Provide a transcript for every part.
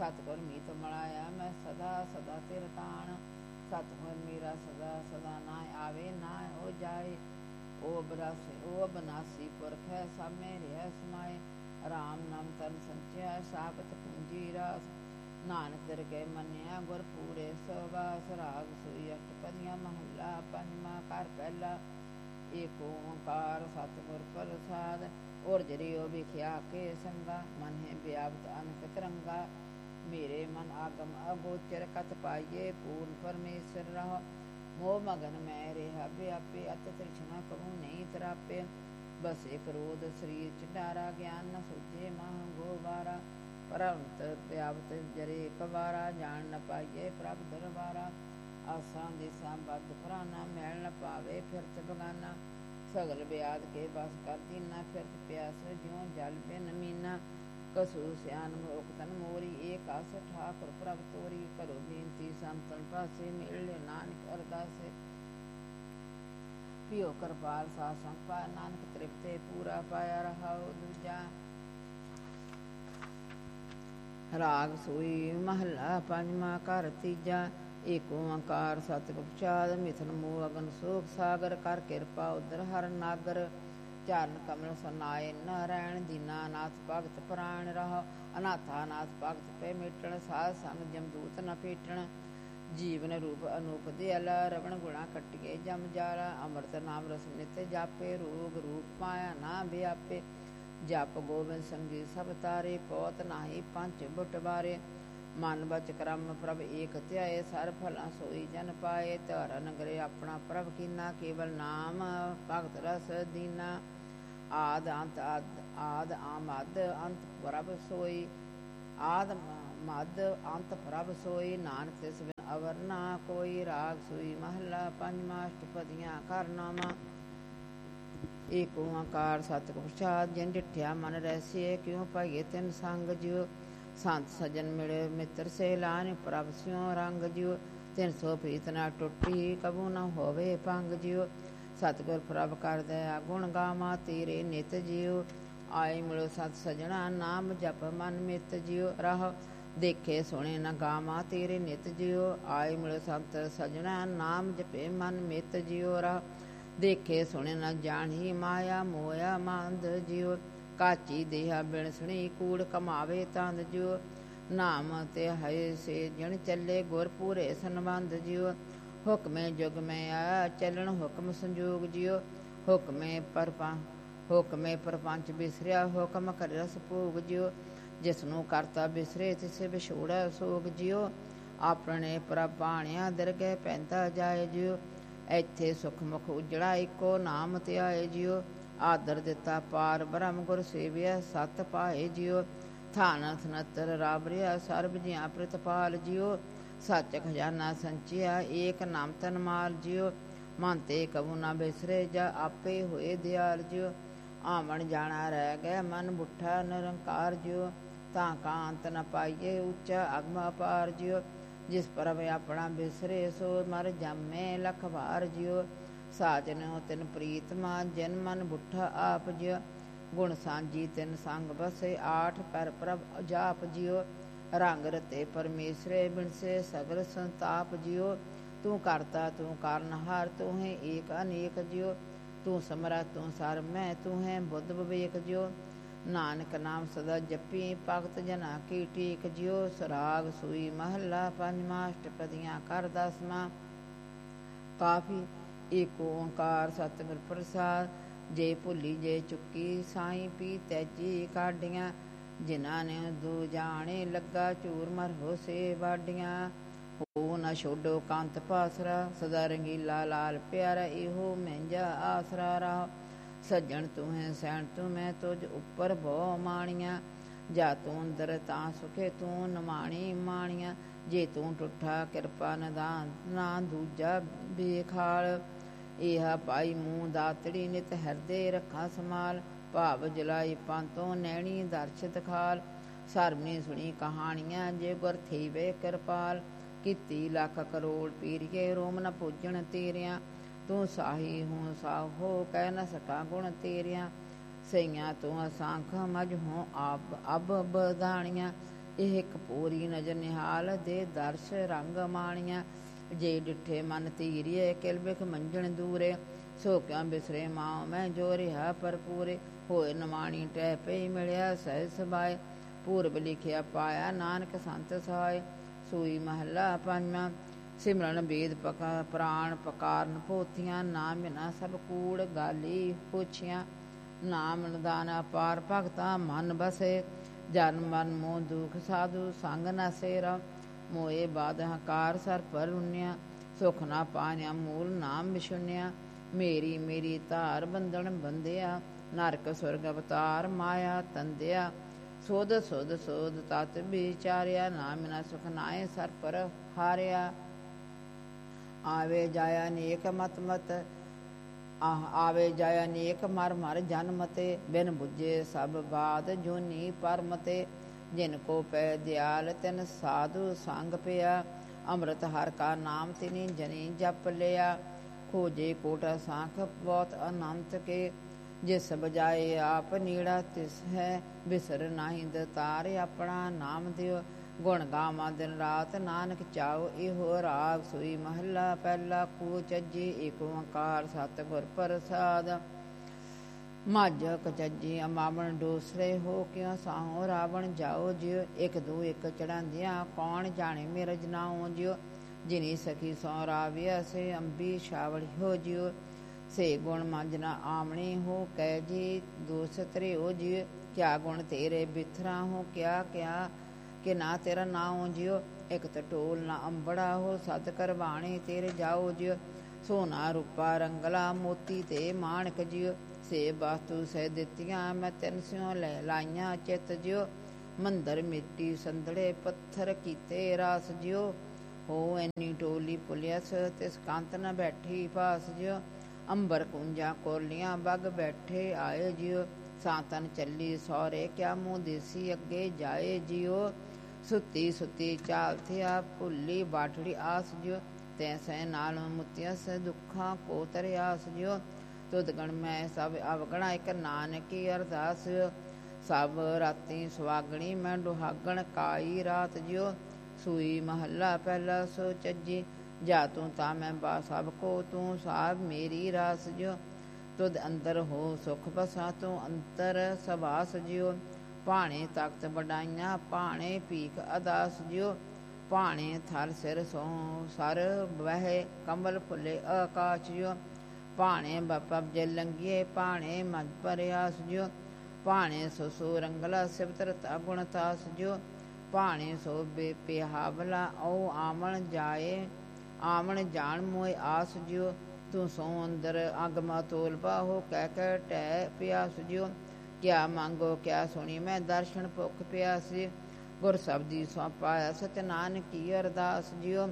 ਸਤਿਗੁਰ ਮੀਤ ਮਲਾਇਆ ਮੈਂ ਸਦਾ ਸਦਾ ਤਿਰ ਤਾਣ। ਸਤਿਗੁਰ ਮੇਰਾ ਸਦਾ ਸਦਾ ਨਾ ਆਵੇ ਨਾ ਹੋ ਜਾਏ। ਉਹ ਬਨਾਸੀ ਪੁਰਖ ਹੈ ਸਭ ਮੈਂ ਰਿਹਾ ਸਮਾਏ। ਰਾਮ ਨਾਮ ਤਨ ਸੰਚਿਆ ਸਾਬਤ ਪੂੰਜੀ ਰਾਸ। ਨਾਨਕ ਦਰਗਹਿ ਮੰਨਿਆ ਗੁਰ ਪੂਰੇ ਸਵਾਸ। ਰਾਗ ਸੋਈ ਅਸ਼ਟਪਦੀਆਂ ਮਹੱਲਾ ਪੰਜਵਾਂ। ਘਰ ਪਹਿਲਾ। ਏਕ ਓੰਕਾਰ ਸਤਿਗੁਰ ਪ੍ਰਸਾਦਿ। ਔਰ ਜਰਿਓ ਵਿਖਿਆ ਕੇ ਸੰਗਾ। ਮਨ ਹੈ ਵਿਆਪਤ ਅਨਕ ਤਰੰਗਾ। ਮੇਰੇ ਮਨ ਆਗਮ ਅਗੋਚਰ ਕਤ ਪਾਈਏ। ਪੂਰਨ ਪਰਮੇਸ਼ਰ ਰਹੁ ਮੋਹ ਮਗਨ ਮੈਂ ਰਿਹਾ ਵਿਆਪੇ। ਅਤ ਤ੍ਰਿਸ਼ਨਾ ਕਹੂੰ ਨਹੀਂ ਤਰਾਪੇ। ਬਸੇ ਕ੍ਰੋਧ ਸਰੀਰ ਚੰਡਾਰਾ। ਗਿਆਨ ਨ ਸੂਝੇ ਮਹ ਗੋਬਾਰਾ। ਪ੍ਰਭਤ ਵਿਆਪਤ ਜਰੇ ਕਵਾਰਾ। ਜਾਣ ਨ ਪਾਈਏ ਪ੍ਰਭ ਦਰਬਾਰਾ। ਆਸਾਂ ਦੇਸਾਂ ਬੱਧ ਪ੍ਰਾਨਾ। ਮੈਲ ਨ ਪਾਵੇ ਫਿਰਤ ਬਗਾਨਾ। ਸਗਲ ਵਿਆਦ ਕੇ ਬਸ ਕਰ ਦੀਨਾ। ਫਿਰਤ ਪਿਆਸ ਜਿਉ ਜਲ ਬਿਨ ਮੀਨਾ। ਕਸੂ ਸਿਆਨ ਮੁਕਤਨ ਮੋਰੀ। ਏਕ ਆਸ ਠਾਕੁਰ ਪ੍ਰਭ ਤੋਰੀ। ਕਰੋ ਬੇਨਤੀ ਸੰਤਨ ਪਾਸੇ। ਮਿਲ ਲਿਓ ਨਾਨਕ ਅਰਦਾਸੇ। ਪਿਓ ਕਿਰਪਾਲ ਸਾਧ ਸੰਗ ਪਾਇਆ। ਨਾਨਕ ਤ੍ਰਿਪਤੇ ਪੂਰਾ ਪਾਇਆ। ਰਹਾਉ ਦੂਜਾ। ਰਾਗ ਸੋਈ ਮਹੱਲਾ ਪੰਜਵਾਂ। ਘਰ ਤੀਜਾ। ਏਕ ਓੰਕਾਰ ਸਤਿਗੁਰ ਪ੍ਰਸਾਦਿ। ਮਿਥਨ ਮੋਹ ਅਗਨ ਸੋਖ ਸਾਗਰ। ਕਰ ਕਿਰਪਾ ਉਦਰ ਹਰ ਨਾਗਰ। ਚਰਨ ਕਮਲ ਸਨਾਏ ਨਾਰਾਇਣ। ਦੀਨਾਨਾਥ ਭਗਤ ਪ੍ਰਾਣ ਰਹੁ। ਅਨਾਥਾਨਾਥ ਭਗਤ ਪੈ ਮਿਟਣ। ਸਾਧ ਸੰਗ ਜਮਦੂਤ ਨ ਭੇਟਣ। ਜੀਵਨ ਰੂਪ ਅਨੂਪ ਦਿਆਲਾ। ਰਵਣ ਗੁਣਾ ਕੱਟੀਏ ਜਮ ਜਾਲਾ। ਅੰਮ੍ਰਿਤ ਨਾਮ ਰਸ ਨਿਤ ਜਾਪੇ। ਰੋਗ ਰੂਪ ਮਾਇਆ ਨਾ ਵਿਆਪੇ। ਜਪ ਗੋਬਿੰਦ ਸੰਗੀ ਸਭ ਤਾਰੇ। ਪੌਤ ਨਾਹੀ ਪੰਚ ਬਟਵਾਰੇ। ਮਨ ਬਚ ਕਰਮ ਪ੍ਰਭ ਏਕ ਧਿਆਏ। ਸਰ ਫਲਾਂ ਸੋਈ ਜਨ ਪਾਏ। ਧਰ ਨਗਰੇ ਆਪਣਾ ਪ੍ਰਭ ਕੀਨਾ। ਕੇਵਲ ਨਾਮ ਭਗਤ ਰਸ ਦੀਨਾ। ਆਦ ਅੰਤ ਆਦ ਆਮਦ ਅੰਤ ਪ੍ਰਭ ਸੋਈ। ਆਦ ਮਦ ਅੰਤ ਪ੍ਰਭ ਸੋਈ। ਨਾਨਕ ਤਿਸ ਬਿਨ ਅਵਰ ਨਾ ਕੋਈ। ਰਾਗ ਸੋਈ ਮਹੱਲਾ ਪੰਜਵਾਂ। ਅਸ਼ਟਪਦੀਆਂ। ਘਰਨਾਮਾ। ਏਕ ਓੰਕਾਰ ਸਤਿਗੁਰ ਪ੍ਰਸਾਦਿ। ਜਿਨ ਡਿਠਿਆ ਮਨ ਰੈਸੀਏ। ਕਿਉ ਪਾਈਏ ਤਿਨ ਸੰਗ ਜਿਉ। ਸੰਤ ਸਜਣ ਮਿਲੇ ਮਿੱਤਰ ਸੇਲਾਨ। ਪ੍ਰਭ ਸਿਉ ਰੰਗ ਜਿਉ। ਤਿਨ ਸੋ ਪ੍ਰੀਤ ਨਾ ਟੁੱਟੀ। ਕਬੂ ਨ ਹੋਵੇ ਭੰਗ ਜਿਉ। ਸਤਿਗੁਰ ਪ੍ਰਭ ਕਰ ਦਇਆ ਗੁਣ ਗਾਵਾਂ। ਤੇਰੇ ਨਿਤ ਜਿਉ। ਆਏ ਮਿਲੋ ਸਤ ਸਜਣਾ। ਨਾਮ ਜਪ ਮਨ ਮਿਤ ਜਿਉ। ਰਹੁ ਦੇਖੇ ਸੁਣੇ ਨ ਗਾਵਾਂ। ਤੇਰੇ ਨਿਤ ਜਿਉ। ਆਏ ਮਿਲੋ ਸੰਤ ਸਜਣਾ। ਨਾਮ ਜਪੇ ਮਨ ਮਿਤ ਜਿਉ। ਰਹੁ ਦੇਖੇ ਸੁਣੇ ਨ ਜਾਣੀ। ਮਾਇਆ ਮੋਇਆ ਮੰਦ ਜਿਉ। ਕਾਚੀ ਦੇਹਾ ਬਿਣਸਣੀ। ਕੂੜ ਕਮਾਵੇ ਤੰਦ ਜਿਉ। ਨਾਮ ਤੇ ਹਏ ਸੇ ਜਣ ਚੱਲੇ। ਗੁਰ ਪੂਰੇ ਸੰਬੰਧ ਜਿਉ। ਹੁਕਮੇ ਜੁਗ ਮੈਂ ਆਇਆ ਚੱਲਣ। ਹੁਕਮ ਸੰਜੋਗ ਜਿਉ। ਹੁਕਮੇ ਪਰਪੰਚ ਬਿਸਰਿਆ। ਹੁਕਮ ਕਰਿ ਰਸ ਭੋਗ ਜਿਉ। ਜਿਸਨੂੰ ਕਰਤਾ ਬਿਸਰੇ ਤਿਸੇ ਵਿਛੋੜਾ ਸੋਗ ਜਿਉ। ਆਪਣੇ ਪ੍ਰਭ ਬਾਣਿਆ ਦਰਗਹਿ ਪੈਂਦਾ ਜਾਏ ਜਿਉ। ਇੱਥੇ ਸੁਖ ਮੁਖ ਉਜੜਾ ਇੱਕੋ ਨਾਮ ਧਿਆਏ ਜਿਉ। ਆਦਰ ਦਿੱਤਾ ਪਾਰ ਬ੍ਰਹਮ ਗੁਰ ਸੇਵਿਆ ਸਤ ਪਾਏ ਜਿਉ। ਥਾਨ ਥਨਤਰ ਰਾਬਰਿਆ ਸਰਬ ਜੀਆਂ ਪ੍ਰਤਪਾਲ ਜਿਉ। ਸੱਚ ਖਜ਼ਾਨਾ ਸੰਚਿਆ ਏਕ ਨਾਮ ਤਨ ਮਾਲ ਜਿਉ। ਮਨ ਤੇ ਕਬੂ ਨਾ ਬਿਸਰੇ ਜਾ ਆਪੇ ਹੋਏ ਦਿਆਲ ਜਿਉ। ਆਵਣ ਜਾਣਾ ਰਹਿ ਗਿਆ ਮਨ ਬੁੱਠਾ ਨਿਰੰਕਾਰ ਜਿਉ। ਤਾਂ ਕਾ ਅੰਤ ਨ ਪਾਈਏ ਉੱਚਾ ਅਗਮ ਅਪਾਰ ਜਿਉ। ਜਿਸ ਪ੍ਰਭ ਆਪਣਾ ਬਿਸਰੇ ਸੋ ਮਰ ਜਾਮੇ ਲਖ ਵਾਰ ਜਿਉ। ਸਾਜਨੋ ਤਿਨ ਪ੍ਰੀਤਮਾ ਜਿਨ ਮਨ ਬੁੱਠਾ ਆਪ ਜਿਉ। ਗੁਣ ਸਾਂਝੀ ਤਿਨ ਸੰਗ ਬਸੇ ਆਠ ਪਰ ਪ੍ਰਭ ਜਾਪ ਜਿਉ। ਰੰਗ ਰਤੇ ਪਰਮੇਸ਼ਰੇ ਬਿਨਸੇ ਸਗਲ ਸੰਤਾਪ ਜਿਉ। ਤੂੰ ਕਰਤਾ ਤੂੰ ਕਾਰਨਹਾਰ ਤੂੰ ਹੈ ਏਕ ਅਨੇਕ ਜਿਉ। ਤੂੰ ਸਮਰੱਥ ਤੂੰ ਸਰਮੈ ਤੂੰ ਹੈ ਬੁੱਧ ਵਿਵੇਕ ਜਿਉ। ਨਾਨਕ ਨਾਮ ਸਦਾ ਜਪੀ ਭਗਤ ਜਨਾ ਕੀ ਟੇਕ ਜਿਉ। ਸਰਾਗ ਸੂਈ ਮਹੱਲਾ ਪੰਜਵਾਂ। ਅਸ਼ਟਪਦੀਆਂ। ਘਰ ਦਸਵਾਂ। ਕਾਫੀ। ਏਕ ਓੰਕਾਰ ਸਤਿਗੁਰ ਪ੍ਰਸਾਦਿ। ਜੇ ਭੁੱਲੀ ਜੇ ਚੁੱਕੀ ਸਾਈਂ ਪੀ ਤੈਜੀ ਕਾਢੀਆਂ। ਜਿਨ੍ਹਾਂ ਨੇ ਦੂ ਜਾਣੇ ਲੱਗਾ ਝੂਰ ਮਰ ਹੋ ਸੇ ਵਾਢੀਆਂ। ਹੋ ਨ ਛੋਡੋ ਕੰਤ ਪਾਸਰਾ। ਸਦਾ ਰੰਗੀਲਾ ਲਾਲ ਪਿਆਰਾ। ਇਹੋ ਮਹਿੰਜਾ ਆਸਰਾ। ਰਹੁ ਸੱਜਣ ਤੂੰ ਹੈ ਸੈਣ ਤੂੰ ਮੈਂ ਤੁਝ ਉੱਪਰ ਬਹੁ ਮਾਣੀਆਂ। ਜਾ ਤੂੰ ਅੰਦਰ ਤਾਂ ਸੁਖੇ ਤੂੰ ਨਿਮਾਣੀ ਮਾਣੀਆਂ। ਜੇ ਤੂੰ ਟੁੱਠਾ ਕਿਰਪਾ ਨਿਦਾਨ ਨਾ ਦੂਜਾ ਬੇਖਾਲ। ਇਹਾ ਪਾਈ ਮੂੰਹ ਦਾਤੜੀ ਨਿਤ ਹਿਰਦੇ ਰੱਖਾਂ ਸਮਾਲ। ਭਾਵ ਜਲਾਈ ਪੰਤੋਂ ਨੈਣੀ ਦਰਸ਼ ਦਿਖਾਲ। ਸਰਬਣੀ ਸੁਣੀ ਕਹਾਣੀਆਂ ਜੇ ਗੁਰ ਥੀਵੇ ਕਿਰਪਾਲ। ਕੀਤੀ ਲੱਖ ਕਰੋੜ ਪੀਰੀਏ ਰੋਮ ਨ ਪੂਜਣ ਤੇਰਿਆਂ। ਤੂੰ ਸਾਹੀ ਹੂੰ ਸਾਹੋ ਕਹਿ ਨ ਸਕਾ ਗੁਣ ਤੇਰਿਆਂ। ਸਈਆਂ ਤੂੰ ਅਸੰਖ ਮਝ ਹੋਂ ਅਬ ਬਧਾਣੀਆਂ। ਇਹ ਕਪੂਰੀ ਨਜ਼ਰ ਨਿਹਾਲ ਦੇ ਦਰਸ਼ ਰੰਗ ਮਾਣੀਆਂ। ਜੇ ਡਿੱਠੇ ਮਨ ਧੀਰੀਏ ਕਿਲਬਿਖ ਮੰਜਣ ਦੂਰੇ, ਸੋ ਕਿਉ ਬਿਸਰੇ ਮਾਉ ਮੈਂ ਜੋ ਰਿਹਾ ਭਰਪੂਰੇ। ਹੋਏ ਨਮਾਣੀ ਟਹਿ ਪਈ ਮਿਲਿਆ ਸਹਿਜ ਸਬਾਏ, ਪੂਰਬ ਲਿਖਿਆ ਪਾਇਆ ਨਾਨਕ ਸੰਤ ਸਹਾਏ। ਸੂਈ ਮਹੱਲਾ ਪੰਜਵਾਂ। ਸਿਮਰਨ ਬੇਦ ਪ੍ਰਾਣ ਪਕਾਰਨ ਪੋਥੀਆਂ, ਨਾਮ ਬਿਨਾ ਸਭ ਕੂੜ ਗਾਲੀ ਪੁੱਛੀਆਂ। ਨਾਮ ਨਿਦਾਨ ਅਪਾਰ ਭਗਤਾ ਮਨ ਬਸੇ, ਜਨਮ ਮਨ ਮੋਹ ਦੁਖ ਸਾਧੂ ਸੰਗ ਨਸੇ। ਰ ਮੋਏ ਬਾਦ ਹੰਕਾਰ ਸਰ ਪਰ ਉੰਨਿਆ, ਸੁਖ ਨਾ ਪਾਣਿਆ ਮੂਲ ਨਾਮ ਵਿਸ਼ੁੰਨਿਆ। ਮੇਰੀ ਮੇਰੀ ਧਾਰ ਬੰਧਨ ਬੰਧਿਆ, ਨਰਕ ਸੁਰਗ ਅਵਤਾਰ ਮਾਇਆ ਤੰਦਿਆ। ਸੋਧ ਸੋਧ ਸੋਧ ਤਤ ਵਿਚਾਰਿਆ, ਨਾਮ ਬਿਨਾ ਸੁਖ ਨਾਏ ਸਰ ਪਰ ਹਾਰਿਆ। ਆਵੇ ਜਾਇਆ ਨੇਕ ਮਤ ਮਤ, ਆਵੇ ਜਾਇਆ ਨੇਕ ਮਰ ਮਰ ਜਨਮਤੇ। ਬਿਨ ਬੁੱਝੇ ਸਭ ਬਾਤ ਜੋਨੀ ਪਰਮਤੇ, ਜਿਨ ਕੋ ਪੈ ਦਿਆਲ ਤਿਨ ਸਾਧੂ ਸੰਗ ਪਿਆ। ਅੰਮ੍ਰਿਤ ਹਰ ਕਾ ਨਾਮ ਤਿਨੀ ਜਨੀ ਜਪ ਲਿਆ, ਖੋਜੇ ਕੋਟਾ ਸਾਖ ਬਹੁਤ ਅਨੰਤ ਕੇ। ਜਿਸ ਬਜਾਏ ਆਪ ਨੀੜਾ ਤਿਸ ਹੈ, ਬਿਸਰ ਨਾਹੀਂ ਦਤਾਰ ਆਪਣਾ ਨਾਮ ਦਿਓ। ਗੁਣ ਗਾਵਾਂ ਦਿਨ ਰਾਤ ਨਾਨਕ ਚਾਓ, ਇਹੋ ਰਾਗ ਸੋਈ ਮਹੱਲਾ ਪਹਿਲਾ। ਕੂ ਚੱਜੀ ਏਕ ਓੰਕਾਰ ਸਤਿਗੁਰ ਪ੍ਰਸਾਦ। ਮੱਝ ਕਚੱਜੀ ਅਮਾਵਣ ਡੋਸਰੇ, ਹੋ ਕਿਉ ਸਾਹੋ ਰਾਵਣ ਜਾਓ ਜਿਉ। ਇੱਕ ਦੂ ਇੱਕ ਚੜਾਂਦਿਆਂ ਕੌਣ ਜਾਣੇ ਮੇਰਾ ਜਨਾਓ ਜਿਉ। ਜਿਨੀ ਸਖੀ ਸੌ ਰਾਵਿਆ ਸੇ, ਅੰਬੀ ਛਾਵੜੀ ਹੋ ਜਿਉ। ਸੇ ਗੁਣ ਮੰਜਨਾ ਆਮਣੀ ਹੋ ਕਹਿ ਜੀ, ਦੋਸ ਤਰਿਓ ਜਿਉ। ਕਿਆ ਗੁਣ ਤੇਰੇ ਬਿਥਰਾ ਹੋ ਕਿਆ ਕਿਆ, ਕਿ ਨਾ ਤੇਰਾ ਨਾਉ ਜਿਉ। ਇੱਕ ਟਟੋਲ ਨਾ ਅੰਬੜਾ ਹੋ, ਸਦ ਕਰਵਾਣੀ ਤੇਰੇ ਜਾਓ ਜਿਉ। ਸੋਨਾ ਰੂਪਾ ਰੰਗਲਾ ਮੋਤੀ ਤੇ ਮਾਣਕ ਜਿਉ। ਸੇ ਬਾਤੂ ਸਹਿ ਦਿੱਤੀਆਂ ਮੈਂ ਤਿੰਨ ਸਿਉ ਲੈ ਲਾਈਆਂ ਚਿੱਤ ਜਿਉ। ਮੰਦਰ ਮਿੱਟੀ ਸੰਦੜੇ ਪੱਥਰ ਕੀਤੇ ਰਾਸ ਜਿਉ। ਹੋ ਐਨੀ ਟੋਲੀ ਪੁਲਿਸ ਤਿਸ ਕੰਤ ਨ ਬੈਠੀ ਪਾਸ ਜਿਉ। ਅੰਬਰ ਕੁੰਜਾਂ ਕੋਲੀਆਂ ਬੱਗ ਬੈਠੇ ਆਏ ਜਿਉ। ਸਾਤਨ ਚੱਲੀ ਸੌਰੇ ਕਿਆ ਮੂੰਹ ਦੇਸੀ ਅੱਗੇ ਜਾਏ ਜਿਉ। ਸੁੱਤੀ ਸੁੱਤੀ ਚਾਲ ਥਿਆ ਭੁੱਲੀ ਬਾਟੜੀ ਆਸ ਜਿਉ। ਤੈ ਸੈ ਨਾਲ ਮੁਤਿਆਸ ਦੁੱਖਾਂ ਕੋ ਤਰਿਆਸ ਜਿਉ। ਤੁਧ ਗਣ ਮੈਂ ਸਭ ਅਵਗਣਾ ਇੱਕ ਨਾਨਕੀ ਅਰਦਾਸ। ਸਭ ਰਾਤੀ ਸੁਆਗਣੀ ਮੈਂ ਦੁਹਾਗਣ ਕਾਈ ਰਾਤ ਜਿਉ। ਸੂਈ ਮਹੱਲਾ ਪਹਿਲਾ। ਸੋ ਚੱਜੀ ਜਾ ਤੂੰ ਤਾਂ ਮੈਂ ਬਾ ਸਭ ਕੋ, ਤੂੰ ਸਾਬ ਮੇਰੀ ਰਾਸ ਜਿਉ। ਤੁਧ ਅੰਦਰ ਹੋ ਸੁਖ ਬਸਾ, ਤੂੰ ਅੰਤਰ ਸਵਾਸ ਜਿਉ। ਭਾਣੇ ਤਖਤ ਵਡਾਈਆਂ ਭਾਣੇ ਭੀਖ ਅਦਾਸ ਜਿਉ। ਭਾਣੇ ਥਲ ਸਿਰ ਸੋ ਸਰ ਵਹਿ, ਕਮਲ ਫੁੱਲੇ ਆਕਾਸ਼ ਜਿਉ। ਭਾਣੇ ਬਪਬ ਜੇ ਲੰਗੀਏ ਭਾਣੇ ਮਜ ਪਰਿਆਸ ਜਿਉ। ਭਾਣੇ ਸੋ ਸੋ ਰੰਗਲਾ ਸਿਵਤਰਤਾ ਗੁਣ ਤਾਸ ਜਿਉ। ਭਾਣੇ ਸੋ ਬੇਪਿਹਾਵਲਾ ਓ ਆਮਣ ਜਾਏ, ਆਮਣ ਜਾਣ ਮੋਏ ਆਸ ਜਿਉ। ਤੂੰ ਸੋ ਅੰਦਰ ਅਗਮਾ ਤੋਲ ਬਾਹੋ, ਕਹਿ ਕਹਿ ਟਹਿ ਪਿਆਸ ਜਿਉ। ਕਿਆ ਮੰਗੋ ਕਿਆ ਸੁਣੀ ਮੈਂ ਦਰਸ਼ਨ ਭੁੱਖ ਪਿਆਸੀ। ਗੁਰ ਸਬਦੀ ਸੌਂਪਾਇਆ ਸਚ ਨਾਨਕੀ ਅਰਦਾਸ ਜਿਉ।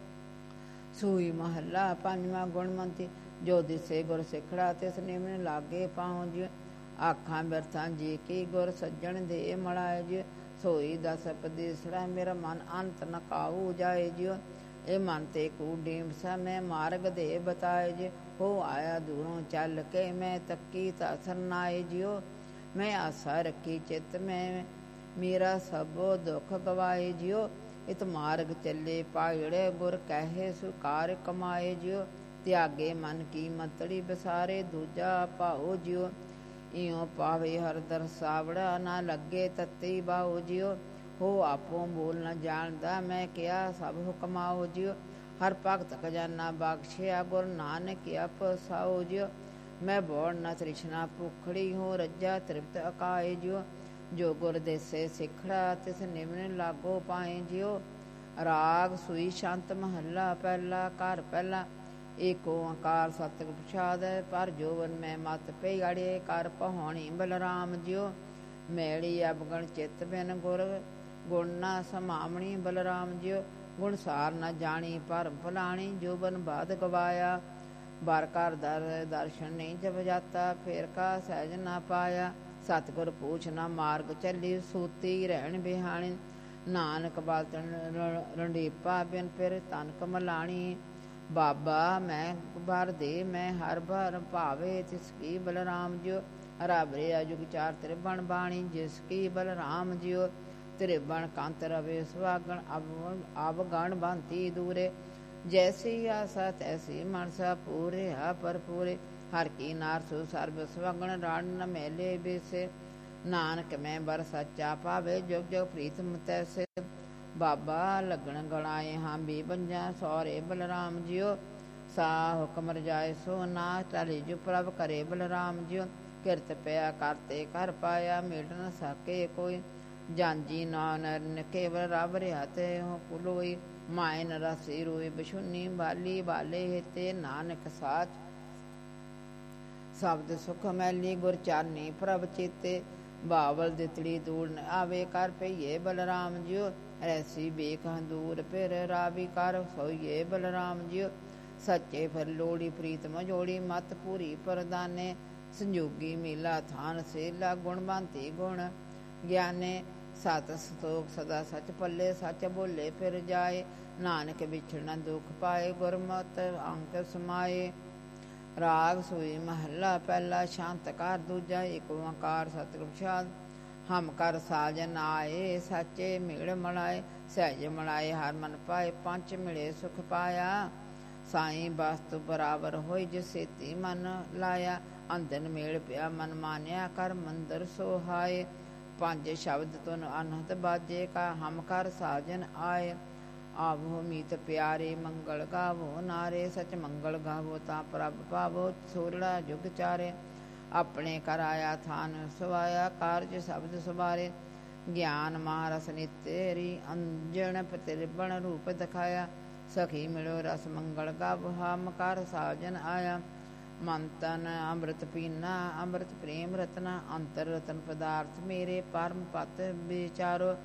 ਸੂਈ ਮਹੱਲਾ ਪੰਜਵਾਂ। ਗੁਣਮੰਤੀ ਜੋ ਦਿਸੇ ਗੁਰ ਸਿਖੜਾ, ਤਿਸ ਨਿਮਨ ਲਾਗੇ ਪਾਉ ਜਿਉ। ਆਖਾਂ ਬਿਰਥਾਂ ਜੀ ਕੀ ਗੁਰ ਸੱਜਣ ਦੇ ਮਲਾਏ ਜਿਉ। ਸੋਈ ਦਸ ਉਪਦੇਸੜਾ ਮੇਰਾ ਮਨ ਅੰਤ ਨ ਕਾਊ ਜਾਏ ਜਿਉ। ਇਹ ਮਨ ਤੇ ਕੂਡੀਮ ਸਾ ਮੈਂ ਮਾਰਗ ਦੇ ਬਤਾਏ ਜਿਉ। ਹੋ ਆਇਆ ਦੂਰੋਂ ਚੱਲ ਕੇ ਮੈਂ ਤੱਕੀ ਤਾਂ ਸਰਨਾਏ ਜਿਉ। ਮੈਂ ਆਸਾ ਰੱਖੀ ਚਿੱਤ ਮੈਂ ਮੇਰਾ ਸਭੋ ਦੁੱਖ ਗਵਾਏ ਜਿਉ। ਇਤ ਮਾਰਗ ਚੱਲੇ ਪਾਇੜੇ ਗੁਰ ਕਹੇ ਸੁਕਾਰ ਕਮਾਏ ਜਿਉ। ਤਿਆਗੇ ਮਨ ਕੀ ਮਤੜੀ ਬਸਾਰੇ ਦੂਜਾ ਭਾਉ ਜਿਉ। ਇਉ ਪਾਵੇ ਹਰ ਦਰਸਾਵੜਾ ਨਾ ਲੱਗੇ ਤਤੀ ਬਾਉ ਜਿਉ। ਹੋ ਆਪੋ ਬੋਲ ਨ ਜਾਣਦਾ ਮੈਂ ਕਿਆ ਸਭ ਹੁਕਮਾਓ ਜਿਉ। ਹਰ ਭਗਤ ਖਜ਼ਾਨਾ ਬਖਸ਼ਿਆ ਗੁਰ ਨਾਨਕ ਆਪਸਾਓ ਜਿਉ। ਮੈਂ ਬੋੜ ਨ ਤ੍ਰਿਸ਼ਨਾ ਭੁਖੜੀ ਹੋ ਰੱਜਾ ਤ੍ਰਿਪਤ ਅਕਾਏ ਜਿਉ। ਜੋ ਗੁਰ ਦੇਸੇ ਸਿਖੜਾ ਤਿਸ ਨਿਮਨ ਲਾਗੋ ਪਾਏ ਜਿਉ। ਰਾਗ ਸੂਈ ਸ਼ੰਤ ਮਹੱਲਾ ਪਹਿਲਾ। ਘਰ ਪਹਿਲਾ। ਏਕ ਓੰਕਾਰ ਸਤਿਗੁਰ ਪ੍ਰਸਾਦਿ, ਪਰ ਜੋਵਨ ਮੈਂ ਮਤ ਪਈ ਅੜਿਏ। ਕਰ ਪਹੁਣੀ ਬਲਰਾਮ ਜਿਉ। ਮੈਲੀ ਅਵਗਣ ਚਿੱਤ ਬਿਨ ਗੁਰ, ਗੁਣ ਨਾ ਸਮਾਵਣੀ ਬਲਰਾਮ ਜਿਉ। ਗੁਣ ਸਾਰ ਨ ਜਾਣੀ ਭਰਮ ਭੁਲਾਣੀ, ਜੋਬਨ ਬਾਦ ਗਵਾਇਆ। ਬਾਰ ਘਰ ਦਰਸ਼ਨ ਨਹੀਂ ਜਬ ਜਾਤਾ, ਫੇਰ ਕਾ ਸਹਿਜ ਨਾ ਪਾਇਆ। ਸਤਿਗੁਰ ਪੂਛ ਨਾ ਮਾਰਗ ਚੱਲੀ, ਸੂਤੀ ਰਹਿਣ ਬਿਹਾਣੀ। ਨਾਨਕ ਬਾਤਨ ਰੰਡੀਪਾ ਬਿਨ ਫਿਰ ਤਨ ਕਮਲਾਣੀ। ਬਾਬਾ ਮੈਂ ਭਰ ਦੇ ਮੈਂ ਹਰ ਭਰ ਭਾਵੇ, ਤਿਸ ਕੀ ਬਲਰਾਮ ਜਿਉ। ਰਾਬਰੇ ਅਜੁਗ ਚਾਰ ਤ੍ਰਿਭਣ ਬਾਣੀ, ਜਿਸ ਕੀ ਬਲਰਾਮ ਜਿਉ। त्रिभुवन कांत रवे सुहागण अवगण भांति दूरे। जैसी आशा तैसी मनसा पूरे हा पर पूरे। हर की नार सु सर्ब सुहागण राण न मेले बेसे। नानक मैं बर सच्चा पावे जुग जुग प्रीतम तैसे। बाबा लगन गणाए हाँ भी बंजा सौरे बलराम जियो। सा हुक्म रजाए सो ना टले जो प्रभ करे बलराम जियो। किरत पया करते कर पाया मेट न सके कोई। ਜਾਂਜੀ ਨਾਨਨ ਕੇਵਲ ਰੱਬ ਰਿਆਤੇ ਹੋ ਕੁਲੋਈ। ਮਾਇਨ ਰਸੀ ਰੋਏ ਬਿਸ਼ੁਨੀ ਬਾਲੀ ਬਾਲੇ ਹਿਤੇ ਨਾਨਕ ਸਾਚ। ਸ਼ਬਦ ਸੁਖ ਮੈਲੀ ਗੁਰ ਚਾਰਨੀ ਪ੍ਰਭ ਚੇਤੇ। ਬਾਵਲ ਦਿਤੜੀ ਦੂਰ ਨ ਆਵੇ ਕਰ ਪਈਏ ਬਲਰਾਮ ਜਿਉ। ਐਸੀ ਬੇਖ ਦੂਰ ਫਿਰ ਰਾਵੀ ਕਰ ਸੋਈਏ ਬਲਰਾਮ ਜਿਉ। ਸੱਚੇ ਫਿਰ ਲੋੜੀ ਪ੍ਰੀਤਮ ਜੋੜੀ ਮਤ ਪੂਰੀ ਪ੍ਰਦਾਨੇ। ਸੰਜੋਗੀ ਮੇਲਾ ਥਾਨ ਸੇਲਾ ਗੁਣਵੰਤੀ ਗੁਣ ਗਿਆਨੇ। ਸਤ ਸੰਤੋਖ ਸਦਾ ਸਚ ਪੱਲੇ ਸੱਚ ਬੋਲੇ ਫਿਰ ਜਾਏ। ਨਾਨਕ ਵਿਛੜਨਾ ਦੁਖ ਪਾਏ ਗੁਰਮਤਿ ਅੰਕ ਸਮਾਏ। ਰਾਗ ਸੋਈ ਮਹੱਲਾ ਪਹਿਲਾ ਸ਼ਾਂਤ ਕਾਰ ਦੂਜਾ ਏਕ ਓੰਕਾਰ ਸਤਿਗੁਰ ਪ੍ਰਸਾਦਿ। ਹਮ ਕਰ ਸਾਜਨ ਆਏ ਸਾਚੇ ਮਿਲ ਮਲਾਏ। ਸਹਿਜ ਮਲਾਏ ਹਰ ਮਨ ਪਾਏ ਪੰਚ ਮਿਲੇ ਸੁਖ ਪਾਇਆ। ਸਾਈਂ ਬਸਤੁ ਬਰਾਬਰ ਹੋਈ ਜਿ ਸੇਤੀ ਮਨ ਲਾਇਆ। ਅੰਦਨ ਮੇਲ ਪਿਆ ਮਨ ਮਾਨਿਆ ਕਰ ਮੰਦਰ ਸੋਹਾਏ। ਪੰਜ ਸ਼ਬਦ ਤੁਨ ਅਨਹਦ ਬਾਜੇ ਕਾ ਹਮ ਕਰ ਸਾਜਨ ਆਏ। ਆਵੋ ਮੀਤ ਪਿਆਰੇ ਮੰਗਲ ਗਾਵੋ ਨਾਰੇ। ਸਚ ਮੰਗਲ ਗਾਵੋ ਤਾਂ ਪ੍ਰਭ ਪਾਵੋ ਸੋਰੜਾ ਜੁਗ ਚਾਰੇ। ਆਪਣੇ ਕਰ ਆਇਆ ਥਾਨ ਸਵਾਇਆ ਕਾਰਜ ਸ਼ਬਦ ਸੁਬਾਰੇ। ਗਿਆਨ ਮਹਾਰਸ ਨਿਤੇਰੀ ਅੰਜਣ ਪ੍ਰਤਿਰਬਣ ਰੂਪ ਦਿਖਾਇਆ। ਸਖੀ ਮਿਲੋ ਰਸ ਮੰਗਲ ਗਾਵੋ ਹਮ ਕਰ ਸਾਜਨ ਆਇਆ। ਮਨ ਤਨ ਅੰਮ੍ਰਿਤ ਪੀਨਾ ਅੰਮ੍ਰਿਤ ਪ੍ਰੇਮ ਰਤਨਾ। ਅੰਤਰ ਰਤਨ ਪਦਾਰਥ ਮੇਰੇ ਪਰਮ ਪਤ ਵਿਚਾਰੋ।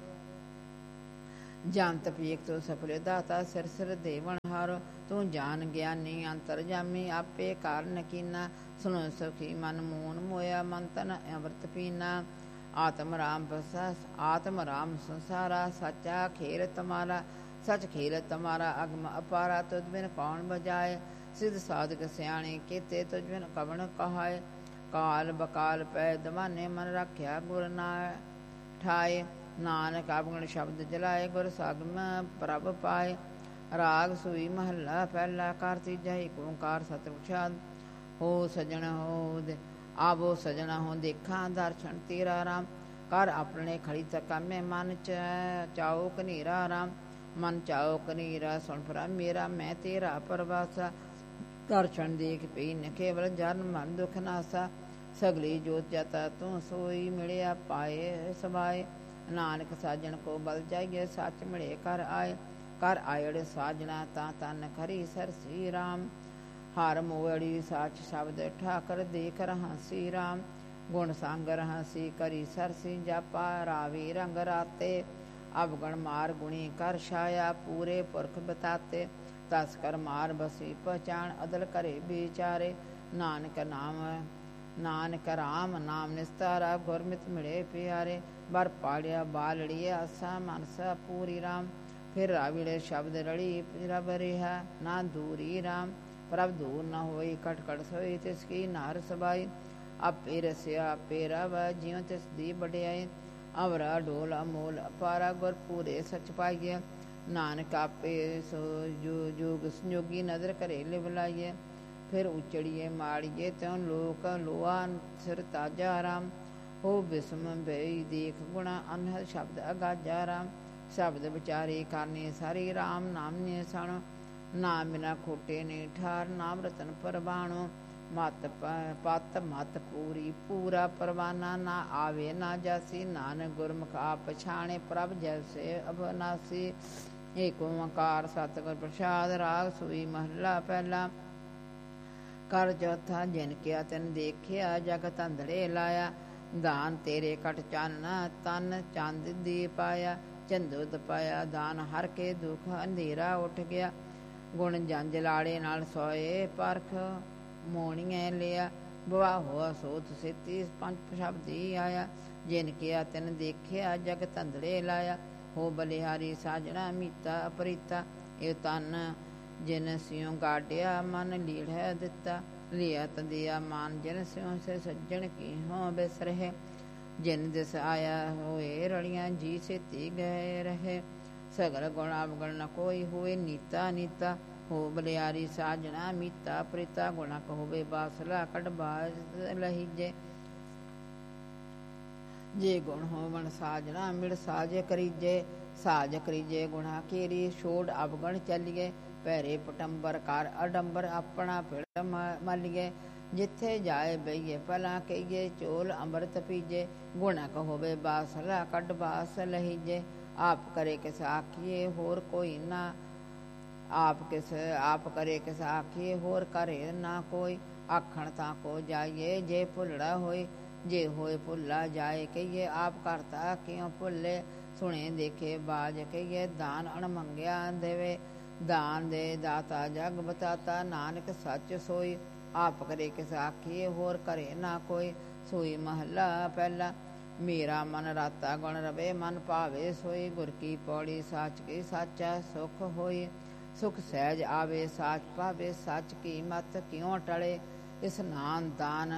ਜੰਤ ਪੀਕ ਤੋ ਸਫਲ ਦਾਤਾ ਸਿਰ ਸਿਰ ਦੇਵਨ ਹਾਰੋ। ਤੂੰ ਜਾਨ ਗਿਆਨੀ ਅੰਤਰ ਜਾਮੀ ਆਪੇ ਕਾਰਨ ਕੀਨਾ। ਸੁਣੋ ਸਖੀ ਮਨ ਮੂਨ ਮੋਇਆ ਮਨ ਤਨ ਅੰਮ੍ਰਿਤ ਪੀਨਾ। ਆਤਮ ਰਾਮ ਬਸਾ ਆਤਮ ਰਾਮ ਸੰਸਾਰਾ। ਸੱਚਾ ਖੇਲ ਤਮਾਰਾ ਸਚ ਖੇਲ ਤਮਾਰਾ। ਅਗਮ ਅਪਾਰਾ ਤੁਧ ਬਿਨ ਕੌਣ ਬਜਾਏ। ਸਿਧ ਸਾਧਕ ਸਿਆਣੇ ਕੀਤੇ ਤੁਝ ਬਿਨ ਕਵਣ ਕਹਾਏ। ਕਾਲ ਬਕਾਲ ਪੈ ਦਵਾਨੇ ਮਨ ਰੱਖਿਆ ਗੁਰ ਨਾ ਠਾਏ। ਨਾਨਕ ਅਵਗਣ ਸ਼ਬਦ ਜਲਾਏ ਗੁਰ ਸਾਗਮ ਪ੍ਰਭ ਪਾਏ। ਰਾਗ ਸੂਈ ਮਹੱਲਾ ਪਹਿਲਾ ਕਰ ਤੀਜਾ ਏਕ ਓੰਕਾਰ ਸਤਿਗੁਰ ਪ੍ਰਸਾਦਿ। ਹੋ ਸਜਣ ਹੋ ਆਵੋ ਸਜਣਾ ਹੋ ਦੇਖਾਂ ਦਰਸ਼ਨ ਤੇਰਾ ਰਾਮ। ਕਰ ਆਪਣੇ ਖੜੀ ਤਕਾਮੇ ਮਨ ਚ ਚਾਓ ਕਨੇਰਾ ਰਾਮ। ਮਨ ਚਾਓ ਕਨੇਰਾ ਸੁਣ ਭਰਾ ਮੇਰਾ ਮੈਂ ਤੇਰਾ ਪਰਵਾਸਾ। ਦਰਸ਼ਨ ਦੇਖ ਪਈ ਨ ਕੇਵਲ ਜਨ ਮਨ ਦੁਖ ਨਾਸਾ। ਸਗਲੀ ਜੋਤ ਜਾਤਾ ਤੂੰ ਸੋਈ ਮਿਲਿਆ ਪਾਏ ਸਬਾਏ। ਨਾਨਕ ਸਾਜਣ ਕੋ ਬਲ ਜਾਈਏ ਸੱਚ ਮਿਲੇ ਕਰ ਆਏ। ਕਰ ਆਇੜ ਸਾਜਣਾ ਤਾਂ ਤਨ ਖਰੀ ਸਰਸੀ ਰਾਮ। ਹਰ ਮੋੜੀ ਸਾਚ ਸ਼ਬਦ ਠਾਕਰ ਦੇਖ ਰਹਾਸੀ ਰਾਮ। ਗੁਣ ਸੰਗ ਰਹਾਸੀ ਕਰੀ ਸਰਸੀ ਜਾਪਾ ਰਾਵੀ ਰੰਗ ਰਾਤੇ। ਅਵਗਣ ਮਾਰ ਗੁਣੀ ਕਰ ਛਾਇਆ ਪੂਰੇ ਪੁਰਖ ਬਤਾਤੇ। ਤਸ ਕਰ ਮਾਰ ਬਸੀ ਪਹਚਾਨ ਅਦਲ ਕਰੇ ਵਿਚਾਰੇ। ਨਾਨਕ ਰਾਮ ਨਾਮ ਨਿਸਤਾਰਾ ਗੁਰਮਿਤ ਮਿਲੇ ਪਿਆਰੇ। ਬਰ ਪਾੜਿਆ ਬਾਲੜੀ ਆਸਾ ਮਨਸਾ ਪੂਰੀ ਰਾਮ। ਫਿਰ ਰਾਵਿੜੇ ਸ਼ਬਦ ਰੜੀ ਰਬ ਰਿਹਾ ਨਾ ਦੂਰੀ ਰਾਮ। ਪ੍ਰਭ ਦੂਰ ਨ ਹੋਈ ਕਟ ਕਟ ਸੋਈ ਤਿਸ ਕੀ ਨਾਰ ਸਬਾਈ। ਆਪੇ ਰਸਿਆ ਆਪੇ ਰਵ ਜਿਉ ਤਿਸ ਦੀ ਵਡਿਆਈ। ਅਵਰਾ ਢੋਲ ਅਮੋਲ ਅਪਾਰਾ ਗੁਰ ਪੂਰੇ ਸਚ ਪਾਈਏ। ਨਾਨਕ ਆਪੇ ਸੋ ਜੋਗ ਸੰਜੋਗੀ ਨਜ਼ਰ ਕਰੇ ਲਿਵ ਲਾਈਏ। ਫਿਰ ਉਚੜੀਏ ਮਾੜੀਏ ਤਿਉ ਲੋਕ ਲੋਆ ਸਿਰ ਤਾਜਾ ਰਾਮ। ਹੋ ਬਿਸਮ ਬਈ ਦੇਖ ਗੁਣਾ ਅਨਹਦ ਸ਼ਬਦ ਅਗਾਜਾ ਰਾਮ। ਸ਼ਬਦ ਵਿਚਾਰੇ ਕਰਨੇ ਸਾਰੀ ਰਾਮ ਨਾਮ ਨੇ ਸਣ। ਨਾਮ ਬਿਨਾ ਖੋਟੇ ਨੇ ਠਾਰ ਨਾਮ ਰਤਨ ਪਰਵਾਣੋ। ਮਤ ਪਤ ਮਤ ਪੂਰੀ ਪੂਰਾ ਪਰਵਾਨਾ ਨਾ ਆਵੇ ਨਾ ਜਾਸੀ। ਨਾਨਕ ਗੁਰਮੁਖ ਆਪ ਪਛਾਣੇ ਪ੍ਰਭ ਜੈਸੇ ਅਬਨਾਸੀ। ਏਕ ਓੰਕਾਰ ਸਤਿਗੁਰ ਪ੍ਰਸਾਦਿ। ਰਾਗ ਸੂਈ ਮਹੱਲਾ ਪਹਿਲਾ ਕਰ ਚੌਥਾ ਜਿਨ ਕਿਆ ਤਿਨ ਦੇਖਿਆ ਜਗ ਧੰਦੜੇ ਲਾਇਆ। ਦਾਨ ਤੇਰੇ ਕਟ ਚਾਨਣਾ ਤਨ ਚੰਦ ਦੀ ਪਾਇਆ। ਚੰਦੁਦ ਪਾਇਆ ਦਾਨ ਹਰ ਕੇ ਦੁਖ ਅੰਧੇਰਾ ਉੱਠ ਗਿਆ। ਗੁਣ ਜੰਜ ਲਾੜੇ ਨਾਲ ਸੋਏ ਪਰਖ ਮੋਣੀਏ ਲਿਆ। ਬਵਾ ਹੋਆ ਸੋਤ ਸੇਤੀ ਪੰਜ ਸ਼ਬਦੀ ਆਇਆ। ਜਿਨ ਕਿਆ ਤਿਨ ਦੇਖਿਆ ਜਗ ਧੰਦੜੇ ਲਾਇਆ। ਹੋ ਬਲਿਹਾਰੀ ਸਾਜਣਾ ਮੀਤਾ ਅਪਰੀਤਾ। ਇਹ ਤਨ ਜਿਨ ਸਿਉ ਗਾਡਿਆ ਮਨ ਲੀੜੈ ਦਿੱਤਾ। ਲਿਆ ਤੰਦਿਆ ਮਾਨ ਜਿਨ ਸਿਉ ਸੇ ਸੱਜਣ ਕੀ ਹੋ ਬਿਸਰਹਿ। ਜਿਨ ਦਿਸ ਆਇਆ ਹੋਏ ਰਲੀਆਂ ਜੀ ਸੇਤੀ ਗਏ ਰਹੇ। ਸਗਲ ਗੁਣ ਅਵਗੁਣ ਨ ਕੋਈ ਹੋਏ ਨੀਤਾ ਨੀਤਾ। ਹੋ ਬਲਿਆਰੀ ਸਾਜਣਾ ਮੀਤਾ ਪ੍ਰੀਤਾ। ਗੁਣਾ ਕਹੋਵੇ ਬਾਸਲਾ ਕੱਢ ਬਾਜ ਲਹੀਜੇ। ਜੇ ਗੁਣ ਹੋਵਣ ਸਾਜਣਾ ਮਿਲ ਸਾਜ ਕਰੀਜੇ। ਸਾਜ ਕਰੀਜੇ ਗੁਣਾ ਕੀਰੀ ਛੋੜ ਅਵਗਣ ਚੱਲੀਏ। ਪੈਰੇ ਪਟੰਬਰ ਕਰ ਅਡੰਬਰ ਆਪਣਾ ਪਿੜ ਮਲੀਏ। ਜਿੱਥੇ ਜਾਏ ਬਈਏ ਭਲਾ ਕਹੀਏ ਚੋਲ ਅੰਮ੍ਰਿਤ ਪੀਜੇ। ਗੁਣਾ ਕਹੋਵੇ ਬਾਸਲਾ ਕੱਢ ਬਾਸ ਲਹੀਜੇ। ਆਪ ਕਰੇ ਕਿਸ ਆਖੀਏ ਹੋਰ ਕੋਈ ਨਾ। ਆਪ ਕਰੇ ਕਿਸ ਆਖੀਏ ਹੋਰ ਕਰੇ ਨਾ ਕੋਈ। ਆਖਣ ਤਾਂ ਕੋ ਜਾਈਏ ਜੇ ਭੁੱਲੜਾ ਹੋਏ। ਜੇ ਹੋਏ ਭੁੱਲਾ ਜਾਏ ਕਹੀਏ ਆਪ ਕਰਤਾ ਕਿਉਂ ਭੁੱਲੇ। ਸੁਣੇ ਦੇਖੇ ਬਾਜ ਕਹੀਏ ਦਾਨ ਅਣਮੰਗਿਆ ਦੇਵੇ। ਦਾਨ ਦੇ ਦਾਤਾ ਜਗ ਬਤਾਤਾ ਨਾਨਕ ਸੱਚ ਸੋਈ। ਆਪ ਕਰੇ ਕਿਸ ਆਖੀਏ ਹੋਰ ਕਰੇ ਨਾ ਕੋਈ। ਸੋਈ ਮਹੱਲਾ ਪਹਿਲਾ। ਮੇਰਾ ਮਨ ਰਾਤਾ ਗੁਣ ਰਵੇ ਮਨ ਭਾਵੇ ਸੋਈ। ਗੁਰ ਕੀ ਪੌੜੀ ਸਾਚ ਕੀ ਸਾਚਾ ਸੁਖ ਹੋਈ। ਸੁਖ ਸਹਿਜ ਆਵੇ ਸਾਚ ਪਾਵੇ ਸੱਚ ਕੀ ਮਤ ਕਿਉਂ ਟਲੇ। ਇਸਨਾਨ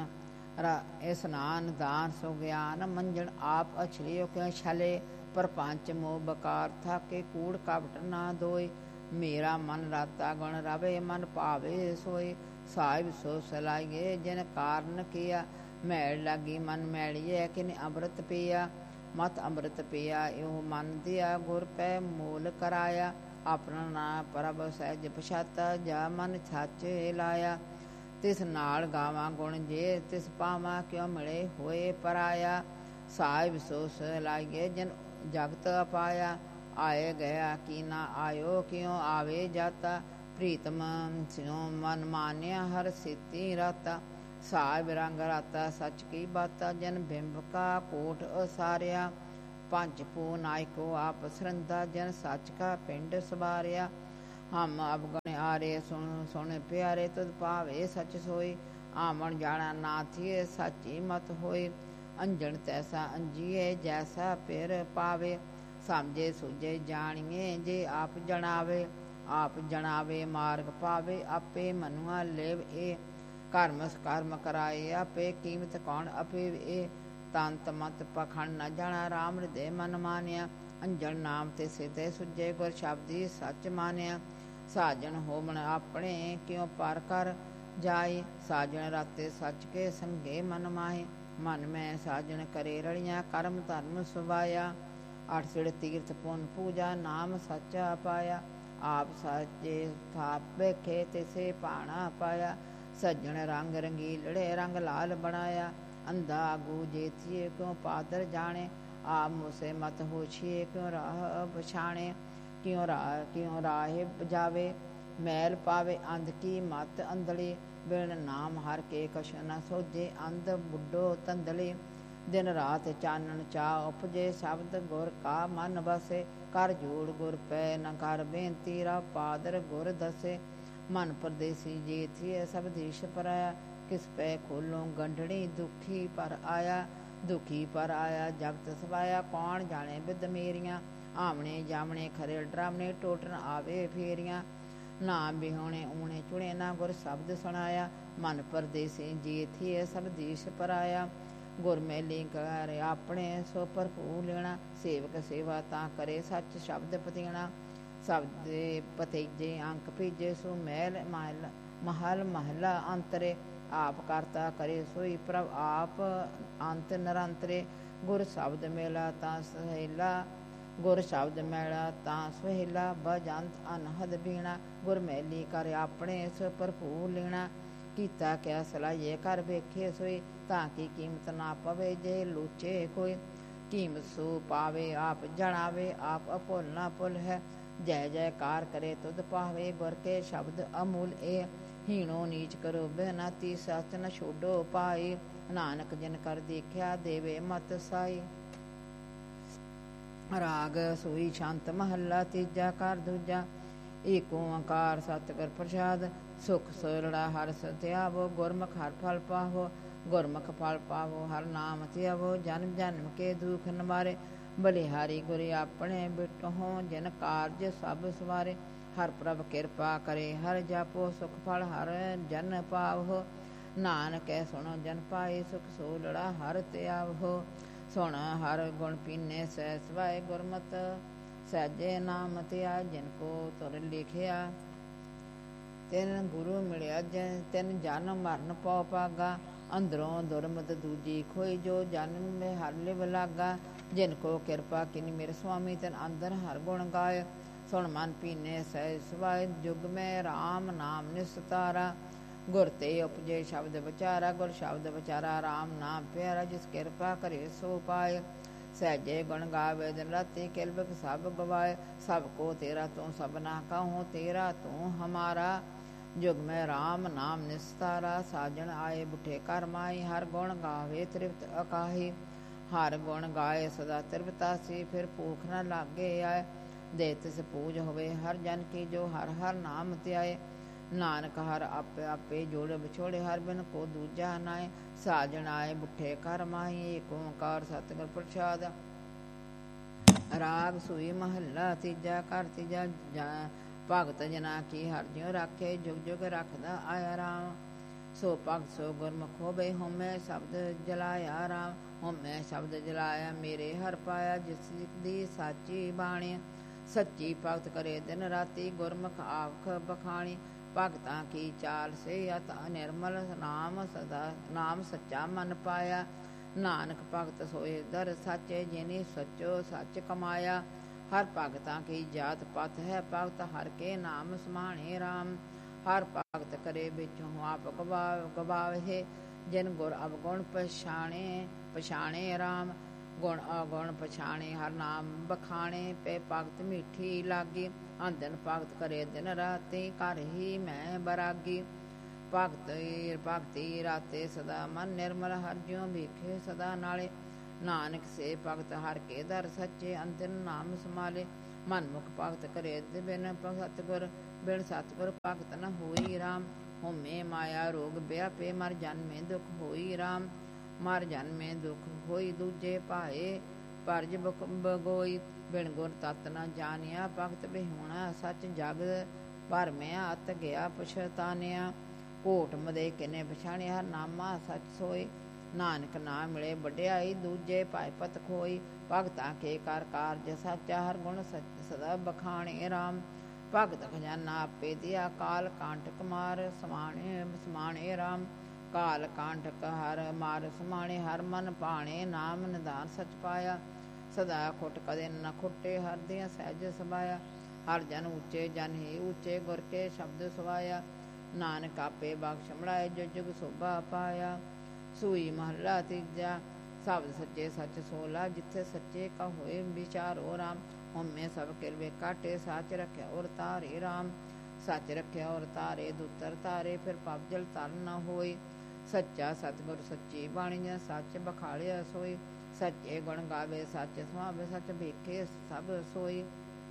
ਦਾਨ ਸੋ ਗਿਆਨ ਮੰਜਣ ਆਪ ਅਛਲਿਓ ਕਿਉ ਛਲੇ। ਪਰਪੰਚ ਮੋਹ ਬਕਾਰ ਥਾਕੇ ਕੂੜ ਕਪਟ ਨਾ ਦੋਏ। ਮੇਰਾ ਮਨ ਰਾਤਾ ਗੁਣ ਰਵੇ ਮਨ ਭਾਵੇ ਸੋਈ। ਸਾਹਿਬ ਸੋ ਸਲਾਈਏ ਜਿਨ ਕਾਰਨ ਕੀਆ। ਮੈਲ ਲਾਗੀ ਮਨ ਮੈਲੀਏ ਕਿਨ ਅੰਮ੍ਰਿਤ ਪੀਆ। ਮਤ ਅੰਮ੍ਰਿਤ ਪੀਆ ਇਹੋ ਮਨ ਦਿਆ ਗੁਰ ਪੈ ਮੂਲ ਕਰਾਇਆ। ਆਪਣਾ ਨਾ ਪ੍ਰਭ ਸਹਿਜ ਪਛਾਤਾ ਜਾ ਮਨ ਸਾਚੇ ਲਾਇਆ। ਤਿਸ ਨਾਲ ਗਾਵਾਂ ਗੁਣ ਜੇ ਤਿਸ ਪਾਵਾਂ ਕਿਉ ਮਿਲੇ ਹੋਏ ਪਰਾਇਆ। ਸਾਹਿਬ ਸੋ ਸਲਾਈਏ ਜਿਨ ਜਗਤ ਅਪਾਇਆ। ਆਏ ਗਿਆ ਕੀ ਨਾ ਆਇਓ ਕਿਉ ਆਵੇ ਜਾਤਾ। ਪ੍ਰੀਤਮ ਸਿਉ ਮਨ ਮਾਨਿਆ ਹਰ ਸਿੱਤੀ ਰਾਤਾ। ਸਾਹਿਬ ਰੰਗ ਰਾਤਾ ਸੱਚ ਕੀ ਬਾਤਾ। ਜਨ ਬਿੰਬ ਕਾ ਕੋਟ ਅਸਾਰਿਆ। ਪੰਜ ਪੂ ਨਾਇਕੋ ਆਪ ਸਰੰਦਾ ਜਨ ਸੱਚ ਕਾ ਪਿੰਡ ਸਵਾਰਿਆ। ਹਮ ਅਵਗਣ ਆਰੇ ਸੁਣ ਪਿਆਰੇ ਤੁਧ ਭਾਵੇ ਸੱਚ ਸੋਈ। ਆਵਣ ਜਾਣਾ ਨਾ ਥੀਏ ਸਾਚੀ ਮਤ ਹੋਈ। ਅੰਜਣ ਤੈਸਾ ਅੰਜੀਏ ਜੈਸਾ ਪਿਰ ਪਾਵੇ। ਸਮਝੇ ਸੂਝੇ ਜਾਣੀਏ ਜੇ ਆਪ ਜਣਾਵੇ। ਆਪ ਜਣਾਵੇ ਮਾਰਗ ਪਾਵੇ ਆਪੇ ਮਨੁਆ ਲੇਵ ਏ। ਕਰਮ ਕਰਾਏ ਆਪੇ ਕੀਮਤ ਕੌਣ ਆਪੇ ਏ। ਤੰਤ ਮਤ ਪਖੰਡ ਨ ਜਾਣਾ ਰਾਮ ਹਿਰਦੇ ਮਨ ਮਾਨਿਆ। ਅੰਜਣ ਨਾਮ ਤੇ ਸਿਧੇ ਸੁਝੇ ਗੁਰ ਸ਼ਬਦੀ ਸੱਚ ਮਾਨਿਆ। ਸਾਜਣ ਹੋਵਣ ਆਪਣੇ ਕਿਉ ਪਰ ਕਰ ਜਾਏ। ਸਾਜਣ ਰਾਤੇ ਸੱਚ ਕੇ ਸੰਗੇ ਮਨ ਮਾਹੇ। ਮਨ ਮੈਂ ਸਾਜਣ ਕਰੇ ਰਲੀਆਂ ਕਰਮ ਧਰਮ ਸੁਭਾਇਆ। ਅਠ ਸਿੜ ਤੀਰਥ ਪੁੰਨ ਪੂਜਾ ਨਾਮ ਸੱਚਾ ਪਾਇਆ। ਆਪ ਸਾਚੇ ਥਾਪ ਵੇਖੇ ਤਿਸੇ ਭਾਣਾ ਪਾਇਆ। ਸੱਜਣ ਰੰਗ ਰੰਗੀਲੜੇ ਰੰਗ ਲਾਲ ਬਣਾਇਆ। ਅੰਧਾ ਆਗੂ ਜੇਤੀਏ ਕਿਉ ਪਾਦਰ ਜਾਣੇ। ਆਪ ਮੁਸੇ ਮਤ ਹੋਛੀਏ ਕਿਉ ਰਾਹ ਪਛਾਣੇ। ਕਿਉ ਰਾਹੇ ਜਾਵੇ ਮੈਲ ਪਾਵੇ ਅੰਧ ਕੀ ਮਤ ਅੰਧਲੀ। ਬਿਨ ਨਾਮ ਹਰ ਕੇ ਕਛ ਨ ਸੋਝੇ ਅੰਧ ਬੁੱਢੋ ਤੰਦਲੀ। ਦਿਨ ਰਾਤ ਚਾਨਣ ਚਾਹ ਉਪਜੇ ਸ਼ਬਦ ਗੁਰ ਕਾ ਮਨ ਬਸੇ। ਕਰ ਜੋੜ ਗੁਰ ਪੈ ਨ ਕਰ ਬੇਨਤੀ ਰਾ ਪਾਦਰ ਗੁਰ ਦਸੇ। ਮਨ ਪਰਦੇਸੀ ਜੇ ਥੀਏ ਸਭ ਦੇਸ਼ ਪਰਾਇਆ। ਕਿਸ ਪੈ ਖੋਲੋਂ ਗੰਢੜੀ ਦੁਖੀ ਪਰ ਆਇਆ। ਦੁਖੀ ਪਰ ਆਇਆ ਜਗਤ ਸਵਾਇਆ ਕੌਣ ਜਾਣੇ ਬਿਦ ਮੇਰੀਆਂ। ਆਮਣੇ ਜਾਮਣੇ ਖਰੇ ਡਰਾਵਣੇ ਟੋਟਣ ਆਵੇ ਫੇਰੀਆਂ। ਨਾ ਬਿਹੋਣੇ ਊਣੇ ਚੁਣੇ ਨਾ ਗੁਰ ਸ਼ਬਦ ਸੁਣਾਇਆ। ਮਨ ਪਰਦੇਸੀ ਜੇ ਥੀਏ ਸਭ ਦੇਸ਼ ਪਰਾਇਆ। ਗੁਰ ਮੈਲੀ ਕਰ ਆਪਣੇ ਸੋ ਭਰਪੂਰ ਲੈਣਾ। ਸੇਵਕ ਸੇਵਾ ਤਾਂ ਕਰੇ ਸੱਚ ਸ਼ਬਦ ਪਤੀਣਾ। ਸ਼ਬਦ ਪਤੀਜੇ ਅੰਕ ਭੀਜੇ ਸੋ ਮਹਲ ਮਹਲਾ ਅੰਤਰੇ। ਆਪ ਕਰਤਾ ਕਰੇ ਸੋਈ ਪ੍ਰਭ ਆਪ ਅੰਤ ਨਿਰੰਤਰੇ। ਗੁਰ ਸ਼ਬਦ ਮੇਲਾ ਤਾਂ ਸਹੇਲਾ। ਗੁਰ ਸ਼ਬਦ ਮੈਲਾ ਤਾਂ ਸੁਹੇਲਾ। ਬਜੰਤ ਅਨਹਦ ਬੀਣਾ। ਗੁਰ ਮੈਲੀ ਕਰ ਆਪਣੇ ਸੋ ਭਰਪੂਰ ਲੈਣਾ। ਕੀਤਾ ਕਿਆ ਸਲਾਈਏ ਕਰ ਵੇਖੇ ਸੋਈ। ਤਾਂ ਕੀ ਕੀਮਤ ਨਾ ਪਵੇ ਜੇ ਲੂਚੇ ਕੋਈ। ਕੀਮਤ ਸੋ ਪਾਵੇ ਆਪ ਜਣਾਵੇ ਆਪ ਅਭੁੱਲ ਨਾ ਭੁੱਲ ਹੈ। ਜੈ ਜੈਕਾਰ ਕਰੇ ਤੁਧ ਪਾਵੇ ਗੁਰ ਕੇ ਸ਼ਬਦ ਅਮੂਲ ਏ। ਹੀਣੋ ਨੀਚ ਕਰੋ ਬਹਿਨਾਤੀ ਸਚ ਨ ਛੋਡੋ ਪਾਈ। ਨਾਨਕ ਜਿਨ ਕਰ ਦੇਖਿਆ ਦੇਵੇ ਮਤ ਸਾਈ। ਰਾਗ ਸੋਈ ਸ਼ੰਤ ਮਹੱਲਾ ਤੀਜਾ ਕਰ ਦੂਜਾ। ਏਕ ਓੰਕਾਰ ਸਤਿਗੁਰ ਪ੍ਰਸਾਦ। ਸੁਖ ਸੋਰੜਾ ਹਰਿ ਸਤਿਆਵੋ। ਗੁਰਮੁਖ ਹਰਿ ਫਲ ਪਾਵੋ। ਗੁਰਮੁਖ ਫਲ ਪਾਵੋ ਹਰਿ ਨਾਮ ਧਿਆਵੋ। ਜਨਮ ਜਨਮ ਕੇ ਦੁਖ ਨਿਵਾਰੇ। ਬਲਿਹਾਰੀ ਗੁਰ ਆਪਣੇ ਬਿਟਹੁ ਜਿਨ ਕਾਰਜ ਸਭ ਸਵਾਰੇ। ਹਰਿ ਪ੍ਰਭ ਕਿਰਪਾ ਕਰੇ ਹਰਿ ਜਾਪੋ। ਸੁਖ ਫਲ ਹਰਿ ਜਨ ਪਾਵੋ। ਨਾਨਕ ਸੁਣੋ ਜਨ ਪਾਏ ਸੁਖ ਸੋਲੜਾ ਹਰਿ ਧਿਆਵੋ। ਸੁਣ ਹਰ ਗੁਣ ਪੀਨੇ ਸਹਿ ਸਵਾਏ ਗੁਰਮਤ ਸਹਿਜੇ ਨਾਮ ਧਿਆ ਜਿਨ ਕੋ ਤੁਰ ਲਿਖਿਆ ਤਿਨ ਗੁਰੂ ਮਿਲਿਆ ਤਿਨ ਜਨਮ ਮਰਨ ਪਉ ਭਾਗਾ ਅੰਦਰੋਂ ਦੁਰਮਤ ਦੂਜੀ ਖੋਈ ਜੋ ਜਨਮ ਮੇ ਹਰ ਲਿਵ ਲਾਗਾ ਜਿਨ ਕੋ ਕਿਰਪਾ ਕਿਨੀ ਮੇਰੇ ਸੁਆਮੀ ਤਿਨ ਅੰਦਰ ਹਰ ਗੁਣ ਗਾਏ ਸੁਣ ਮਨ ਪੀਨੇ ਸਹਿ ਸਵਾਏ ਜੁਗ ਮੈਂ ਰਾਮ ਨਾਮ ਨਿਸਤਾਰਾ ਗੁਰ ਤੇ ਉਪਜੇ ਸ਼ਬਦ ਵਿਚਾਰਾ ਗੁਰ ਸ਼ਬਦ ਵਿਚਾਰਾ ਰਾਮ ਨਾਮ ਪਿਆਰਾ ਜਿਸ ਕਿਰਪਾ ਕਰੇ ਸੋ ਪਾਏ ਸਹਿਜੇ ਗੁਣ ਗਾਵੇ ਦਿਨ ਰਾਤੀ ਕਿਲਬਕ ਸਭ ਗਵਾਏ ਸਭ ਕੋ ਤੇਰਾ ਤੂੰ ਸਭਨਾ ਕਹੂੰ ਤੇਰਾ ਤੂੰ ਹਮਾਰਾ ਜੁਗ ਮੈਂ ਰਾਮ ਨਾਮ ਨਿਸਤਾਰਾ ਸਾਜਣ ਆਏ ਬੁੱਠੇ ਘਰ ਮਾਈ ਹਰ ਗੁਣ ਗਾਵੇ ਤ੍ਰਿਪਤ ਅਕਾਹੀ ਹਰ ਗੁਣ ਗਾਏ ਸਦਾ ਤ੍ਰਿਪਤਾਸੀ ਫਿਰ ਭੂਖ ਨ ਲਾਗੇ ਆਏ ਦੇ ਤਿਸ ਪੂਜ ਹੋਵੇ ਹਰ ਜਨ ਕੀ ਜੋ ਹਰ ਹਰ ਨਾਮ ਧਿਆਏ ਨਾਨਕ ਹਰ ਆਪੇ ਆਪੇ ਜੋੜ ਵਿਛੋੜੇ ਹਰ ਬਿਨ ਕੋ ਦੂਜਾ ਨਾਏ ਸਾਜਣ ਆਏ ਬੁੱਠੇ ਘਰ ਮਾਹੀ ਏਕ ਓੰਕਾਰ ਸਤਿਗੁਰ ਪ੍ਰਸਾਦ ਰਾਗ ਸੂਈ ਮਹੱਲਾ ਤੀਜਾ ਘਰ ਤੀਜਾ ਭਗਤ ਜਨਾ ਕੀ ਹਰ ਜਿਉ ਰਾਖੇ ਜੁਗ ਜੁਗ ਰੱਖਦਾ ਆਇਆ ਰਾਮ ਸੋ ਭਗਤ ਸੋ ਗੁਰਮੁਖ ਹੋਵੇ ਹਉਮੈ ਸ਼ਬਦ ਜਲਾਇਆ ਰਾਮ ਹਉਮੈ ਸ਼ਬਦ ਜਲਾਇਆ ਮੇਰੇ ਹਰ ਪਾਇਆ ਜਿਸ ਦੀ ਸਾਚੀ ਬਾਣੀ ਸੱਚੀ ਭਗਤ ਕਰੇ ਦਿਨ ਰਾਤੀ ਗੁਰਮੁਖ ਆਖ ਬਖਾਣੀ ਭਗਤਾਂ ਕੀ ਚਾਲ ਸੇ ਅਤ ਨਿਰਮਲ ਨਾਮ ਸਦਾ ਨਾਮ ਸੱਚਾ ਮਨ ਪਾਇਆ ਨਾਨਕ ਭਗਤ ਸੋਏ ਦਰ ਸਾਚੇ ਜਿਨੀ ਸੱਚੋ ਸੱਚ ਕਮਾਇਆ ਹਰ ਭਗਤਾਂ ਕੀ ਜਾਤ ਪਤ ਹੈ ਭਗਤ ਹਰ ਕੇ ਨਾਮ ਸਮਾਣੇ ਰਾਮ ਹਰ ਭਗਤ ਕਰੇ ਵਿੱਚੋਂ ਆਪ ਗਵਾਵੇ ਜਿਨ ਗੁਰ ਅਵਗੁਣ ਪਛਾਣੇ ਰਾਮ ਗੁਣ ਅਗੁਣ ਪਛਾਣੇ ਹਰ ਨਾਮ ਬਖਾਣੇ ਪੈ ਭਗਤ ਮਿੱਠੀ ਲਾਗੀ ਅੰਦਨ ਭਗਤ ਕਰੇ ਦਿਨ ਰਾਤੀ ਘਰ ਹੀ ਮੈਂ ਬਰਾਗੀ ਭਗਤੀ ਰਾਤੇ ਸਦਾ ਮਨ ਨਿਰਮਲ ਹਰ ਜਿਉ ਵੇਖੇ ਸਦਾ ਨਾਲੇ ਨਾਨਕ ਸੇ ਭਗਤ ਹਰ ਕੇ ਦਰ ਸੱਚੇ ਅੰਦਨ ਨਾਮ ਸਮਾਲੇ ਮਨ ਮੁਖ ਭਗਤ ਕਰੇ ਬਿਨ ਸਤਿਗੁਰ ਭਗਤ ਨ ਹੋਈ ਰਾਮ ਹਉਮੈ ਮਾਇਆ ਰੋਗ ਵਿਆਪੇ ਮਰ ਜਨਮੇ ਦੁਖ ਹੋਈ ਰਾਮ ਮਰ ਜਨਮੇ ਦੁਖ ਹੋਈ ਦੂਜੇ ਭਾਏ ਪਰਜ ਬਗੋਈ ਬਿਨ ਗੁਰ ਤਤ ਨ ਜਾਣਿਆ ਭਗਤ ਬਿਹੁਣਾ ਸੱਚ ਜਗ ਭਰਮਿਆ ਅਤ ਗਿਆ ਪਛਤਾਨਿਆ ਕੋਟ ਮਦੇ ਕਿਨੇ ਪਛਾਣਿਆ ਹਰ ਨਾਮਾ ਸੱਚ ਸੋਈ ਨਾਨਕ ਨਾ ਮਿਲੇ ਵਡਿਆਈ ਦੂਜੇ ਭਾਏ ਪਤ ਖੋਈ ਭਗਤਾਂ ਕੇ ਕਰ ਕਾਰਜ ਸਾਚਾ ਹਰ ਗੁਣ ਸਦਾ ਬਖਾਣੇ ਰਾਮ ਭਗਤ ਖਜ਼ਾਨਾ ਆਪੇ ਦਿਆ ਕਾਲ ਕਾਂਟਕ ਮਾਰ ਸਮਾਣੇ ਰਾਮ ਕਾਲ ਕਾਂਟਕ ਹਰ ਮਾਰ ਸਮਾਣੇ ਹਰ ਮਨ ਭਾਣੇ ਨਾਮ ਨਿਧਾਨ ਸਚ ਪਾਇਆ ਸਦਾ ਖੁੱਟ ਕਦੇ ਨ ਖੁੱਟੇ ਹਰ ਦੀਆਂ ਸਹਿਜ ਸਮਾਇਆ ਹਰ ਜਨ ਉੱਚੇ ਜਨ ਹੀ ਉੱਚੇ ਗੁਰ ਕੇ ਸ਼ਬਦ ਸਵਾਇਆ ਨਾਨਕ ਆਪੇ ਬਖਸ਼ ਮੜਾਏ ਜੋ ਜੁਗ ਸੋਭਾ ਪਾਇਆ ਸੂਈ ਮਹੱਲਾ ਤੀਜਾ ਸ਼ਬਦ ਸੱਚੇ ਸੱਚ ਸੋਲਾ ਜਿੱਥੇ ਸੱਚੇ ਕਾ ਹੋਏ ਵਿਚਾਰੋ ਰਾਮ ਹਉਮੈ ਸਭ ਕਿਰਵੇ ਕਾਟੇ ਸਾਚ ਰੱਖਿਆ ਔਰ ਤਾਰੇ ਰਾਮ ਸੱਚ ਰੱਖਿਆ ਔਰ ਤਾਰੇ ਦੁੱਤਰ ਤਾਰੇ ਫਿਰ ਪਾਪ ਜਲ ਤਰ ਨ ਹੋਏ ਸੱਚਾ ਸਤਿਗੁਰ ਸੱਚੀ ਬਾਣੀ ਸੱਚ ਬਖਾਲਿਆ ਸੋਈ ਸੱਚੇ ਗੁਣ ਗਾਵੇ ਸੱਚ ਸੁਭਾਵੇ ਸੱਚ ਵੇਖੇ ਸਭ ਸੋਈ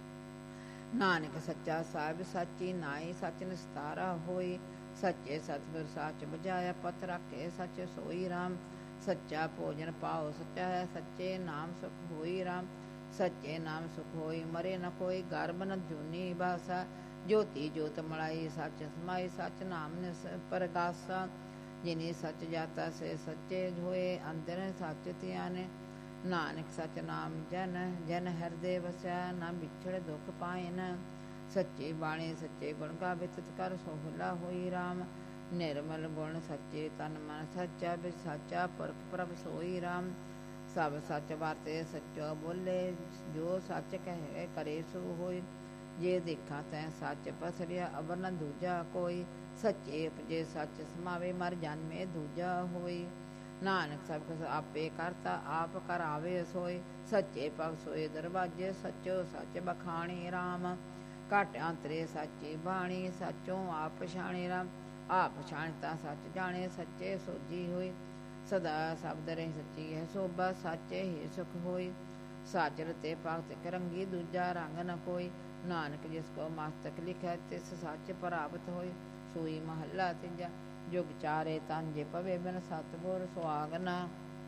ਨਾਨਕ ਸੱਚਾ ਸਾਹਿਬ ਸਾਚੀ ਨਾਈ ਸੱਚ ਨਿਸਤਾਰਾ ਹੋਈ ਸੱਚੇ ਸਤਿਗੁਰ ਸਾਚ ਬੁਝਾਇਆ ਪਤ ਰੱਖੇ ਸੱਚ ਸੋਈ ਰਾਮ ਸੱਚਾ ਭੋਜਨ ਪਾਓ ਸੱਚਾ ਹੈ ਸੱਚੇ ਨਾਮ ਸੁਖ ਹੋਈ ਰਾਮ ਸੱਚੇ ਨਾਮ ਸੁਖ ਹੋਈ ਮਰੇ ਨ ਕੋਈ ਗਰਭ ਨ ਜੂਨੀ ਬਾਸਾ ਜੋਤੀ ਜੋਤ ਮਲਾਈ ਸੱਚ ਸਮਾਈ ਸੱਚ ਨਾਮ ਨਿਸ ਪਰਗਾਸਾ ਜਿਨੀ ਸੱਚ ਜਾਤਾ ਸੇ ਸੱਚੇ ਹੋਏ ਅੰਦਰ ਸੱਚ ਧਿਆਨੇ ਨਾਨਕ ਸੱਚ ਨਾਮ ਜਨ ਹਿਰਦੇ ਵਸਿਆ ਨਾ ਵਿਛੜ ਦੁਖ ਪਾਇਨ ਸੱਚੀ ਬਾਣੀ ਸੱਚੇ ਗੁਣ ਗਾਵੇ ਤਿਤ ਕਰ ਸੋਹਲਾ ਹੋਈ ਰਾਮ ਨਿਰਮਲ ਗੁਣ ਸੱਚੇ ਤਨ ਮਨ ਸੱਚਾ ਬਿ ਸੱਚਾ ਪੁਰਖ ਪ੍ਰਭ ਸੋਈ ਰਾਮ ਸਭ ਸੱਚ ਵਰਤੇ ਸੱਚੋ ਬੋਲੇ ਜੋ ਸੱਚ ਕਹੇ ਕਰੇ ਸੋ ਹੋਈ ਜੇ ਦੇਖਾਂ ਤੈਂ ਸੱਚ ਪਸਰਿਆ ਅਵਰ ਨ ਦੂਜਾ ਕੋਈ ਸੱਚੇ ਉਪਜੇ ਸੱਚ ਸਮਾਵੇ ਮਰ ਜਨਮੇ ਦੂਜਾ ਹੋਈ ਨਾਨਕ ਸਭ ਕੁਛ ਆਪੇ ਕਰਤਾ ਆਪ ਕਰਾਵੇ ਸੋਈ ਸੱਚੇ ਭਗ ਸੋਏ ਦਰਵਾਜੇ ਸੱਚੋ ਸੱਚ ਬਖਾਣੀ ਰਾਮ ਘਟ ਅੰਤਰੇ ਸੱਚੀ ਬਾਣੀ ਸੱਚੋਂ ਆਪ ਪਛਾਣੇ ਰਾਮ ਆਪ ਪਛਾਣਤਾ ਸੱਚ ਜਾਣੇ ਸੱਚੇ ਸੋਜੀ ਹੋਈ ਸਦਾ ਸ਼ਬਦ ਰਹੇ ਸੱਚੀ ਹੈ ਸੋਭਾ ਸਾਚੇ ਹੀ ਸੁਖ ਹੋਈ ਸਾਚ ਰਤੇ ਭਗਤ ਕਰੰਗੀ ਦੂਜਾ ਰੰਗ ਨ ਕੋਈ ਨਾਨਕ ਜਿਸ ਕੋ ਮਸਤਕ ਲਿਖੈ ਤਿਸ ਸੱਚ ਪ੍ਰਾਪਤ ਹੋਈ ਸੋਈ ਮਹੱਲਾ ਤੀਜਾ ਜੁਗ ਚਾਰੇ ਤਨ ਜੇ ਪਵੇ ਬਿਨ ਸਤਿਗੁਰ ਸੁਆਗਨਾ